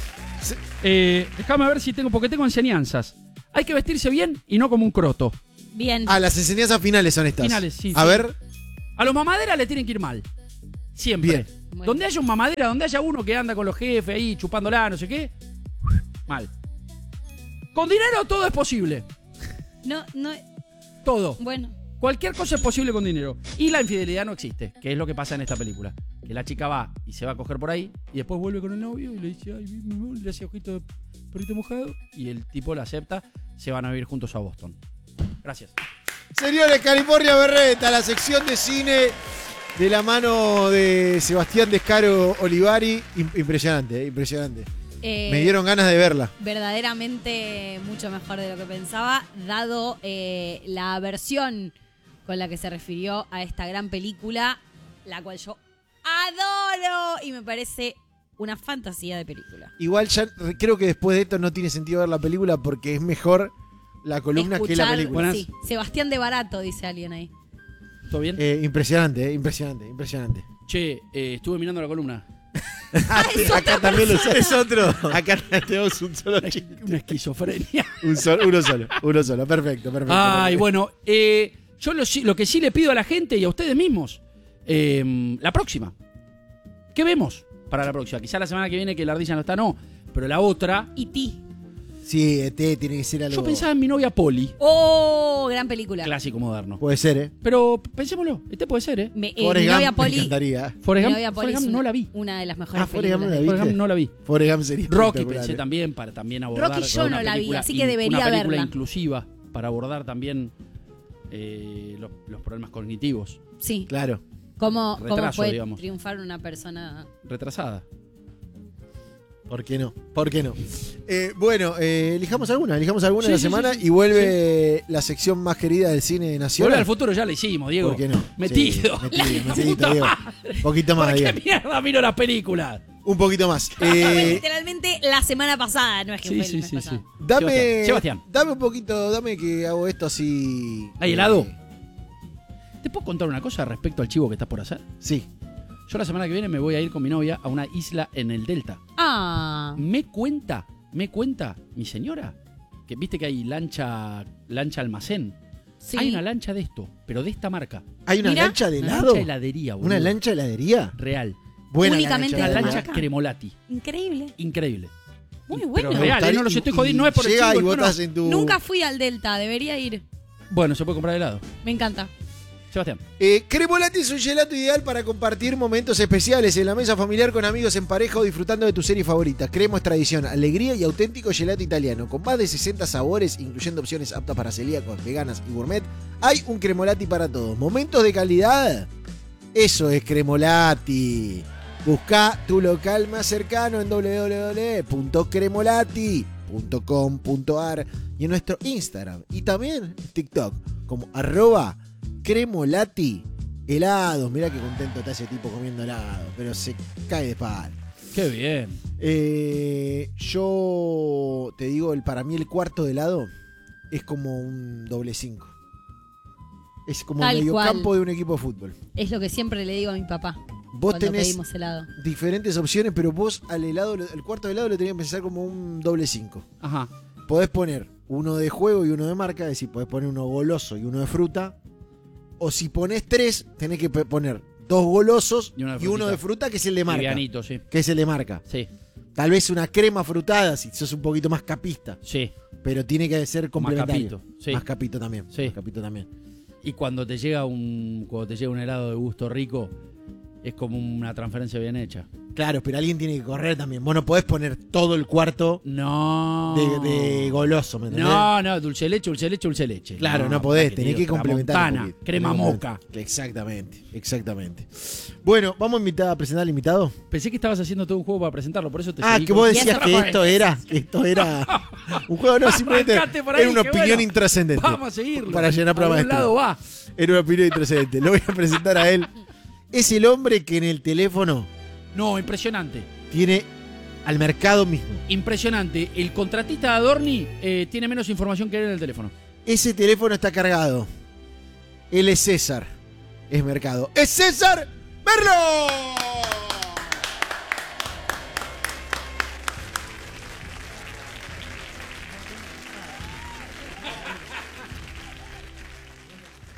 Sí. Eh, déjame ver si tengo, porque tengo enseñanzas. Hay que vestirse bien y no como un croto. Bien. Ah, las enseñanzas finales son estas. Finales, sí. A sí. ver. A los mamaderas le tienen que ir mal. Siempre. Bien. Bueno. Donde haya un mamadera, donde haya uno que anda con los jefes ahí chupándola, no sé qué. Mal. Con dinero todo es posible. No, no. Todo. Bueno. Cualquier cosa es posible con dinero. Y la infidelidad no existe, que es lo que pasa en esta película. Que la chica va y se va a coger por ahí y después vuelve con el novio y le dice, ay, mi amor, le hace ojito de perrito mojado. Y el tipo la acepta, se van a vivir juntos a Boston. Gracias. Señores, California Berreta, la sección de cine de la mano de Sebastián Descaro Olivari. Impresionante, eh, impresionante. Eh, Me dieron ganas de verla. Verdaderamente mucho mejor de lo que pensaba, dado eh, la versión con la que se refirió a esta gran película, la cual yo adoro y me parece una fantasía de película. Igual ya re- creo que después de esto no tiene sentido ver la película porque es mejor la columna que la Escuchar- película. Sí, Sebastián de Barato, dice alguien ahí. ¿Todo bien? Eh, impresionante, eh, impresionante, impresionante. Che, eh, estuve mirando la columna. Acá también lo es otro. Acá tenemos un solo Una, chico. una esquizofrenia. Un solo, uno solo, uno solo. Perfecto, perfecto. Ay, perfecto. bueno, eh, yo lo, sí- lo que sí le pido a la gente y a ustedes mismos, eh, la próxima. ¿Qué vemos para la próxima? Quizá la semana que viene que la ardilla no está, no. Pero la otra, Y ti. Sí, E T tiene que ser algo. yo pensaba en mi novia Polly. ¡Oh! Gran película. Clásico moderno. Puede ser, ¿eh? Pero pensémoslo, este puede ser, ¿eh? Me, eh, Forrest mi novia Gump me Polly. encantaría. Forrest Mi Gump, novia Polly Forrest es Gump una, no la vi. una de las mejores Ah, Forrest Gump películas. no la vi. Forrest ¿viste? Gump no la vi. Forrest Gump sería Rocky espectacular, pensé ¿eh? también para también abordar Rocky yo una no la vi, película así que in- debería una película verla. inclusiva para abordar también eh, los, los problemas cognitivos. Sí. Claro. ¿Cómo, cómo Retraso, puede digamos. triunfar una persona? Retrasada. ¿Por qué no? ¿Por qué no? Eh, bueno, eh, elijamos alguna, elijamos alguna Sí, de la sí, semana sí, sí. y vuelve la sección más querida del cine nacional. Volver al futuro ya la hicimos, Diego. ¿Por qué no? Metido. Sí, metido, La metidito, puta Diego. madre. Un poquito más, ¿Por qué Diego. mierda miro las películas? Un poquito más. Fue Eh, literalmente la semana pasada, no es que Sí, fue el sí, mes sí, sí. pasado. dame, Sebastián, Sebastián. dame un poquito, dame que hago esto así. ¿Hay helado? Eh, ¿Te puedo contar una cosa respecto al chivo que estás por hacer? sí. Yo la semana que viene me voy a ir con mi novia a una isla en el Delta. Ah, Me cuenta, me cuenta mi señora, que viste que hay lancha, lancha almacén. sí. Hay una lancha de esto, pero de esta marca. ¿Hay una Mira, lancha de Una helado? lancha de heladería, boludo. ¿Una lancha de heladería? Real. Buena Únicamente la Una de lancha lancha marca. Cremolati. Increíble. Increíble. Muy Pero bueno. real, gustaría- ¿eh? No los estoy y- jodiendo, no es por el llega chivo, y no, botas no. en tu... Nunca fui al Delta, debería ir. Bueno, se puede comprar helado. Me encanta. Sebastián. Eh, Cremolati es un gelato ideal para compartir momentos especiales en la mesa familiar con amigos en pareja o disfrutando de tu serie favorita. Cremo es tradición, alegría y auténtico gelato italiano. Con más de sesenta sabores, incluyendo opciones aptas para celíacos, veganas y gourmet, hay un Cremolati para todos. ¿Momentos de calidad? Eso es Cremolati. Busca tu local más cercano en doble u doble u doble u punto cremolati punto com punto ar y en nuestro Instagram y también TikTok como arroba Cremolati helados. Mirá qué contento está ese tipo comiendo helado, pero se cae de palo. Qué bien. Eh, yo te digo, el, para mí el cuarto de helado es como un doble cinco. Es como Tal el cual. mediocampo de un equipo de fútbol. Es lo que siempre le digo a mi papá Vos cuando tenés pedimos helado. diferentes opciones, pero vos al helado, el cuarto de helado lo tenías que pensar como un doble cinco. Ajá. Podés poner uno de juego y uno de marca, es decir, podés poner uno goloso y uno de fruta. O si ponés tres, tenés que pe- poner dos golosos Y uno de y uno frutita. de fruta, que es el de marca. Livianito, sí. Que es el de marca. Sí, Tal vez una crema frutada, si sos un poquito más capista. sí. Pero tiene que ser complementario. capito, sí. Más capito también. Sí. Más capito también. Y cuando te llega un cuando te llega un helado de gusto rico, es como una transferencia bien hecha. Claro, pero alguien tiene que correr también. Vos no podés poner todo el cuarto No. de, de goloso, ¿me entendés? No, no, dulce de leche, dulce de leche, dulce de leche. Claro, no, podés, para tenés te que digo, complementar. un Tramontana, poquito. crema Tenés que moca. complementar. Exactamente, exactamente. Bueno, vamos a invitar a presentar al invitado. Pensé que estabas haciendo todo un juego para presentarlo, por eso te Ah, seguí que con- vos Y decías eso que fue. esto era, que esto era un juego, no, simplemente Arrancate por ahí, era una que opinión bueno. intrascendente. Vamos a seguirlo. Para llenar programa A algún extra. lado va. Era una opinión intrascendente. Lo voy a presentar a él. Es el hombre que en el teléfono No, impresionante. tiene al mercado mismo. Impresionante. El contratista de Adorni eh, tiene menos información que él en el teléfono. Ese teléfono está cargado. Él es César. Es mercado. ¡Es César Merlo!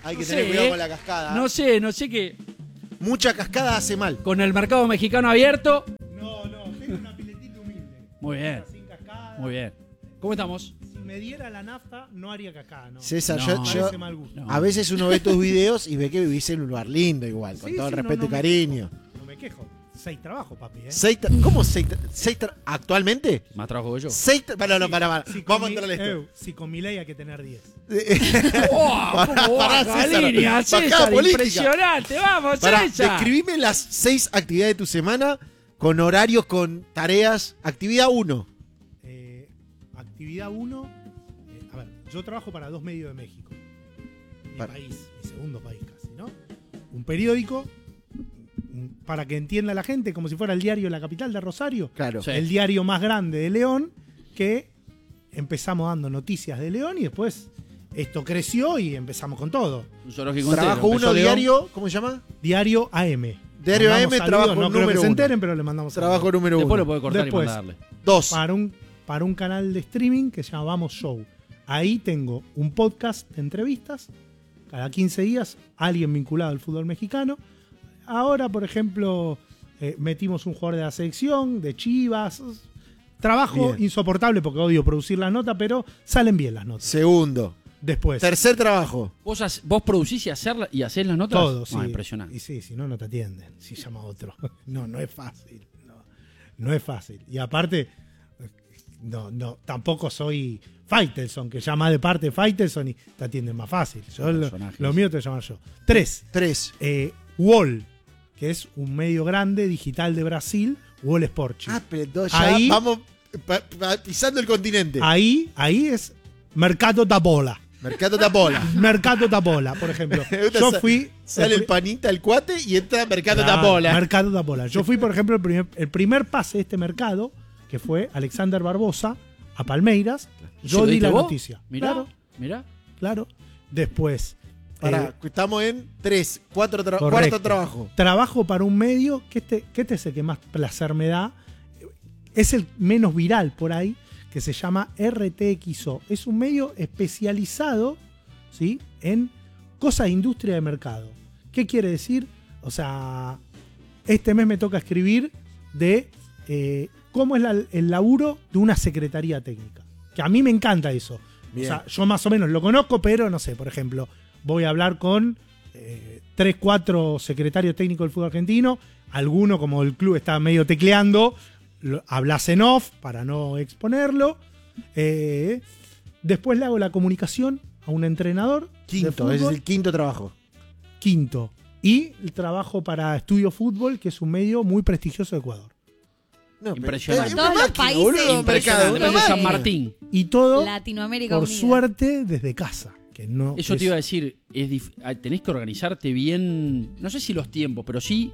Hay que No tener sé, cuidado eh. con la cascada. No sé, no sé qué. Mucha cascada hace mal. Con el mercado mexicano abierto. No, no, tengo una piletita humilde. Muy bien. Sin cascada. Muy bien. ¿Cómo estamos? Si me diera la nafta, no haría cascada, ¿no? César, No. yo, yo- Parece mal gusto. No. a veces uno ve tus videos y ve que vivís en un lugar lindo igual, con Sí, todo el sí, no, respeto no y me cariño. No me quejo. Seis trabajos, papi, ¿eh? Seis tra- ¿Cómo seis, tra- seis tra- ¿Actualmente? Más trabajo que yo. Seis tra- para, no, para, para. Si con Vamos a mi- entrarle esto. eh, si con mi ley hay que tener diez. ¡Oh! ¿Cómo Pará, baja César, línea, bajada César? política. Impresionante. Vamos, Pará, César. describime las seis actividades de tu semana con horarios, con tareas. Actividad uno. Eh, actividad uno. Eh, a ver, yo trabajo para Dos Medios de México. Mi Para- país, mi segundo país casi, ¿no? Un periódico, mm, para que entienda la gente, como si fuera el diario La Capital de Rosario. Claro. Sí. El diario más grande de León, que empezamos dando noticias de León y después esto creció y empezamos con todo. Un zoológico Trabajo entero. Empezó uno, León. diario. ¿Cómo se llama? Diario A M. Diario Mandamos A M, saludos, trabajo no creo número que se uno. enteren, pero le mandamos Trabajo saludos. número Después lo uno. puede cortar Después. y mandarle. Dos. para un, para un canal de streaming que se llama Vamos Show. Ahí tengo un podcast de entrevistas. Cada quince días, alguien vinculado al fútbol mexicano. Ahora, por ejemplo, eh, metimos un jugador de la selección, de Chivas. Trabajo Bien. insoportable porque odio producir las notas, pero salen bien las notas. Segundo. Después, Tercer trabajo. ¿Vos, hac- vos producís y, hacerla, y hacés las notas? todo, Ah, sí. impresionante. Y sí, si no, no te atienden. Si llama otro. No, no es fácil. No, no es fácil. Y aparte, no, no, tampoco soy Faitelson, que llama de parte de Faitelson y te atienden más fácil. Yo lo, Personajes. lo mío te llamo yo. Tres, Tres. eh, Wall, que es un medio grande digital de Brasil, Wall Sport. Ah, pero entonces ya Ahí- vamos pa- pa- pisando el continente. Ahí, ahí es Mercado Tapola. Mercado Tapola. Mercado Tapola, por ejemplo. Yo fui. Sale el panita, el cuate y entra Mercado Claro, Tapola. Mercado Tapola. Yo fui, por ejemplo, el primer, el primer pase de este mercado, que fue Alexander Barbosa a Palmeiras. ¿Se Yo lo di diste la vos? noticia. Mirá, Claro, mirá. claro. Después. Pará, eh, estamos en tres, cuatro tra- correcto. cuarto trabajo. Trabajo para un medio que este, que este es el que más placer me da. Es el menos viral por ahí, que se llama R T X O. Es un medio especializado, ¿sí?, en cosas de industria de mercado. ¿Qué quiere decir? O sea, este mes me toca escribir de eh, cómo es la- el laburo de una secretaría técnica. Que a mí me encanta eso. Bien. O sea, yo más o menos lo conozco, pero no sé, por ejemplo, voy a hablar con eh, tres, cuatro secretarios técnicos del fútbol argentino. Alguno, como el club está medio tecleando, lo- hablas en off para no exponerlo. Eh, después le hago la comunicación a un entrenador. de Quinto, ese es fútbol. el quinto trabajo. Quinto. Y el trabajo para Estudio Fútbol, que es un medio muy prestigioso de Ecuador. No, pero- Impresionante. eh, Todos una los máquina, países. boludo, Impresionante. mercado, una Después de San máquina. Martín. Y todo, Latinoamérica por unida. suerte, desde casa. Que no Eso es- te iba a decir, es dif- ah, tenés que organizarte bien, no sé si los tiempos, pero sí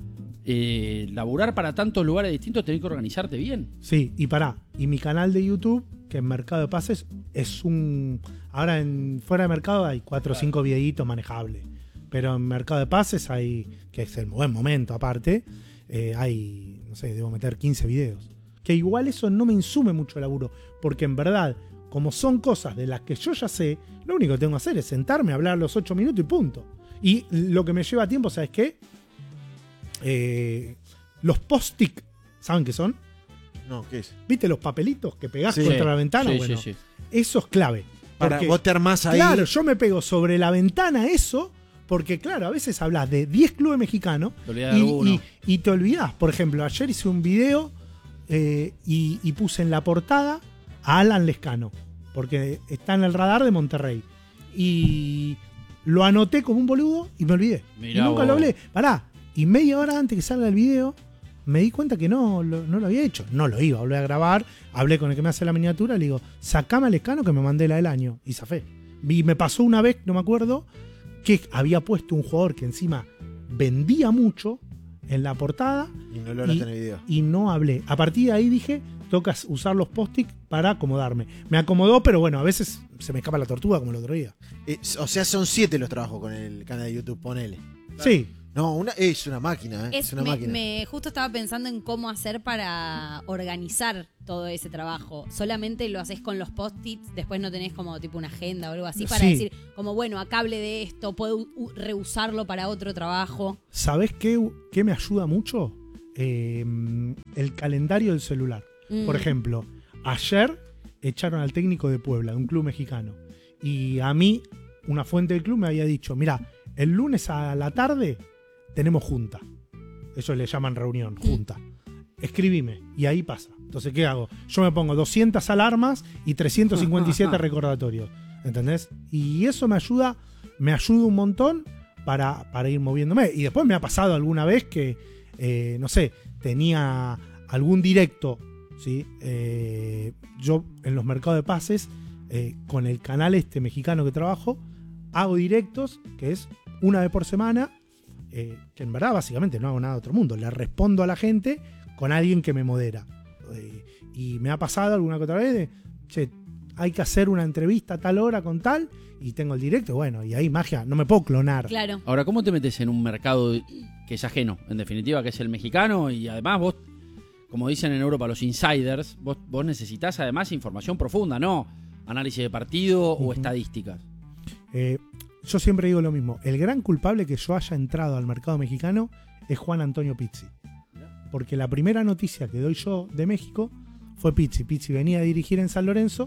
eh, laburar para tantos lugares distintos, tenés que organizarte bien. Sí, y pará. Y mi canal de YouTube, que en Mercado de Pases, es un. Ahora en fuera de mercado hay cuatro o cinco videitos manejables. Pero en Mercado de Pases hay. Que es el buen momento aparte. eh, hay. No sé, debo meter quince videos. Que igual eso no me insume mucho laburo. Porque en verdad, como son cosas de las que yo ya sé, lo único que tengo que hacer es sentarme, hablar los ocho minutos y punto. Y lo que me lleva tiempo, ¿sabes qué? Eh, los post-it, ¿saben qué son? No, ¿qué es? ¿Viste los papelitos que pegás Sí. contra la ventana? Sí, Bueno, sí, sí. eso es clave. Para Porque, vos te armás ahí. claro, yo me pego sobre la ventana eso, porque claro, a veces hablas de diez clubes mexicanos Te olvidás de y, alguno. y- y te olvidás. Por ejemplo, ayer hice un video eh, y, y puse en la portada a Alan Lescano, porque está en el radar de Monterrey. Y lo anoté como un boludo y me olvidé. Mirá y nunca vos. lo hablé. Pará, y media hora antes que salga el video, me di cuenta que no lo, no lo había hecho. No lo iba a volver a grabar. Hablé con el que me hace la miniatura, le digo, sacame a Lescano que me mandé la del año. Y zafé. Y me pasó una vez, no me acuerdo, que había puesto un jugador que encima vendía mucho en la portada Y no lo hablaste en el video. y no hablé. A partir de ahí dije, toca usar los post-it para acomodarme. Me acomodó, pero bueno, a veces se me escapa la tortuga como el otro día. Eh, o sea, son siete los trabajos con el canal de YouTube, ponele. Sí, No, una, es una máquina, ¿eh? Es, Es, una me, máquina. me- justo estaba pensando en cómo hacer para organizar todo ese trabajo. Solamente lo haces con los post-its, después no tenés como tipo una agenda o algo así para Sí. decir, como bueno, acá hablé de esto, puedo u- reusarlo para otro trabajo. ¿Sabés qué, qué me ayuda mucho? Eh, el calendario del celular. Mm. Por ejemplo, ayer echaron al técnico de Puebla, de un club mexicano. Y a mí, una fuente del club me había dicho, mira, el lunes a la tarde tenemos junta. Eso le llaman reunión, junta. Escribime. Y ahí pasa. Entonces, ¿qué hago? Yo me pongo doscientas alarmas y trescientos cincuenta y siete recordatorios. ¿Entendés? Y eso me ayuda, me ayuda un montón para, para ir moviéndome. Y después me ha pasado alguna vez que, eh, no sé, tenía algún directo, ¿sí? Eh, yo en los mercados de pases, eh, con el canal este mexicano que trabajo, hago directos, que es una vez por semana, eh, que en verdad básicamente no hago nada de otro mundo. Le respondo a la gente con alguien que me modera. Eh, y me ha pasado alguna que otra vez de, che, hay que hacer una entrevista a tal hora con tal, y tengo el directo, bueno, y ahí magia, no me puedo clonar. Claro. Ahora, ¿cómo te metes en un mercado que es ajeno, en definitiva, que es el mexicano? Y además vos, como dicen en Europa los insiders, vos, vos necesitas además información profunda, ¿no? Análisis de partido o Ujú. estadísticas. Eh, yo siempre digo lo mismo. El gran culpable que yo haya entrado al mercado mexicano es Juan Antonio Pizzi. Porque la primera noticia que doy yo de México fue Pizzi. Pizzi venía a dirigir en San Lorenzo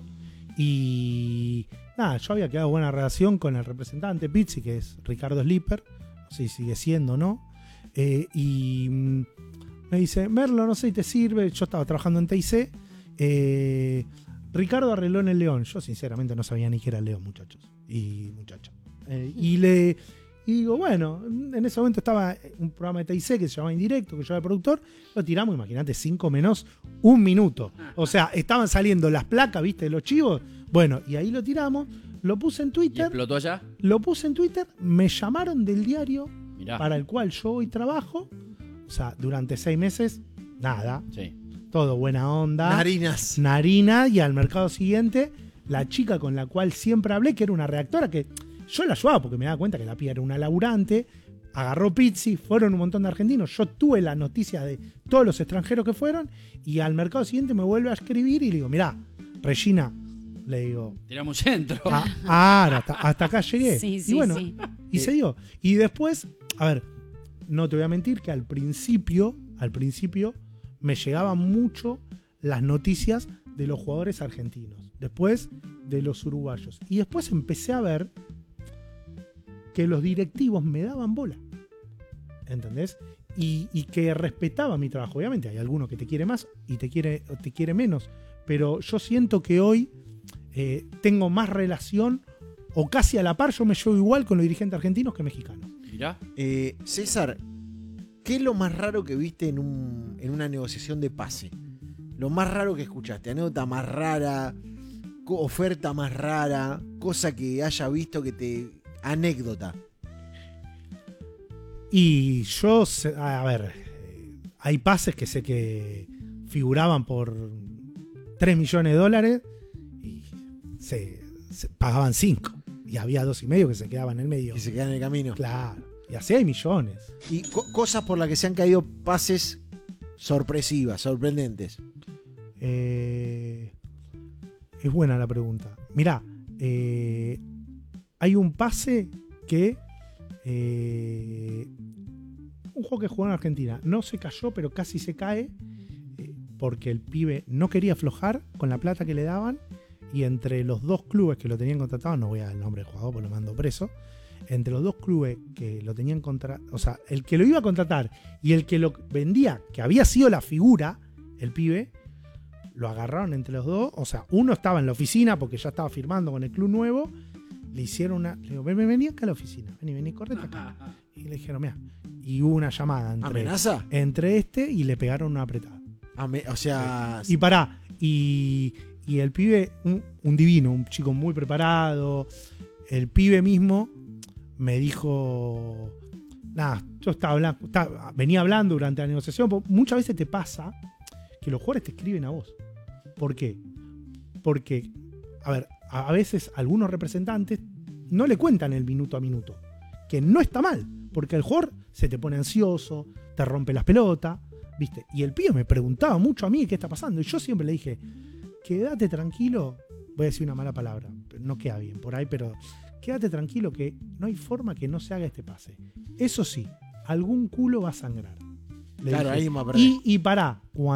y nada, yo había quedado buena relación con el representante Pizzi, que es Ricardo Slipper. No sé si sigue siendo o no. Eh, y mm, me dice, Merlo, no sé si te sirve. Yo estaba trabajando en T I C. Eh, Ricardo arregló en el León. Yo sinceramente no sabía ni qué era el León, muchachos y muchachas. Eh, y le y digo, bueno, en ese momento estaba un programa de T I C que se llamaba Indirecto, que yo era productor. Lo tiramos, imagínate, cinco menos un minuto. O sea, estaban saliendo las placas, ¿viste? De los chivos. Bueno, y ahí lo tiramos. Lo puse en ¿Y Twitter. explotó allá? Lo puse en Twitter. Me llamaron del diario Mirá. para el cual yo hoy trabajo. O sea, durante seis meses, nada. Sí. Todo buena onda. Narinas. Narina, y al mercado siguiente, la chica con la cual siempre hablé, que era una redactora que yo la ayudaba porque me daba cuenta que la piba era una laburante, agarró Pizzi, fueron un montón de argentinos, yo tuve la noticia de todos los extranjeros que fueron, y al mercado siguiente me vuelve a escribir y le digo, mirá, Regina, le digo, Tiramos un centro. ah, ah, ahora, hasta, hasta acá llegué. Sí, y sí, bueno, sí. y se dio. Y después, a ver, no te voy a mentir que al principio, al principio, me llegaban mucho las noticias de los jugadores argentinos, después de los uruguayos. Y después empecé a ver que los directivos me daban bola. ¿Entendés? Y, y que respetaban mi trabajo. Obviamente hay alguno que te quiere más y te quiere, te quiere menos. Pero yo siento que hoy eh, tengo más relación, o casi a la par, yo me llevo igual con los dirigentes argentinos que mexicanos. Mirá. Eh, César, ¿qué es lo más raro que viste en, un, en una negociación de pase? Lo más raro que escuchaste, anécdota más rara, co- oferta más rara, cosa que haya visto que te... anécdota. Y yo, sé- a ver, eh, hay pases que sé que figuraban por tres millones de dólares y se, se pagaban cinco. Y había dos y medio que se quedaban en el medio. Que se quedan en el camino. Claro. Y así hay millones. Y co- cosas por las que se han caído pases sorpresivas, sorprendentes. Eh, es buena la pregunta. Mirá, eh, hay un pase que... eh, un juego que jugó en Argentina. No se cayó, pero casi se cae. eh, porque el pibe no quería aflojar con la plata que le daban. Y entre los dos clubes que lo tenían contratado, no voy a dar el nombre del jugador porque lo mando preso. Entre los dos clubes que lo tenían contratado, o sea, el que lo iba a contratar y el que lo vendía, que había sido la figura, el pibe, lo agarraron entre los dos. O sea, uno estaba en la oficina porque ya estaba firmando con el club nuevo. Le hicieron una. Le digo, ven, ven, vení acá a la oficina. Vení, vení, correte acá. Y le dijeron, mira. Y hubo una llamada entre, ¿Amenaza? entre este y le pegaron una apretada. Ame- o sea... Y pará. Y, y el pibe, un, un divino, un chico muy preparado. El pibe mismo me dijo. Nada, yo estaba hablando, estaba- venía hablando durante la negociación. porque Muchas veces te pasa que los jugadores te escriben a vos. ¿Por qué? Porque, a ver, a, a veces algunos representantes no le cuentan el minuto a minuto. Que no está mal, porque el jugador se te pone ansioso, te rompe las pelotas, ¿viste? Y el pibe me preguntaba mucho a mí qué está pasando. Y yo siempre le dije, quédate tranquilo. Voy a decir una mala palabra, no queda bien por ahí, pero quédate tranquilo que no hay forma que no se haga este pase. Eso sí, algún culo va a sangrar. Le Claro, dije. ahí vamos a perder. Y, y pará,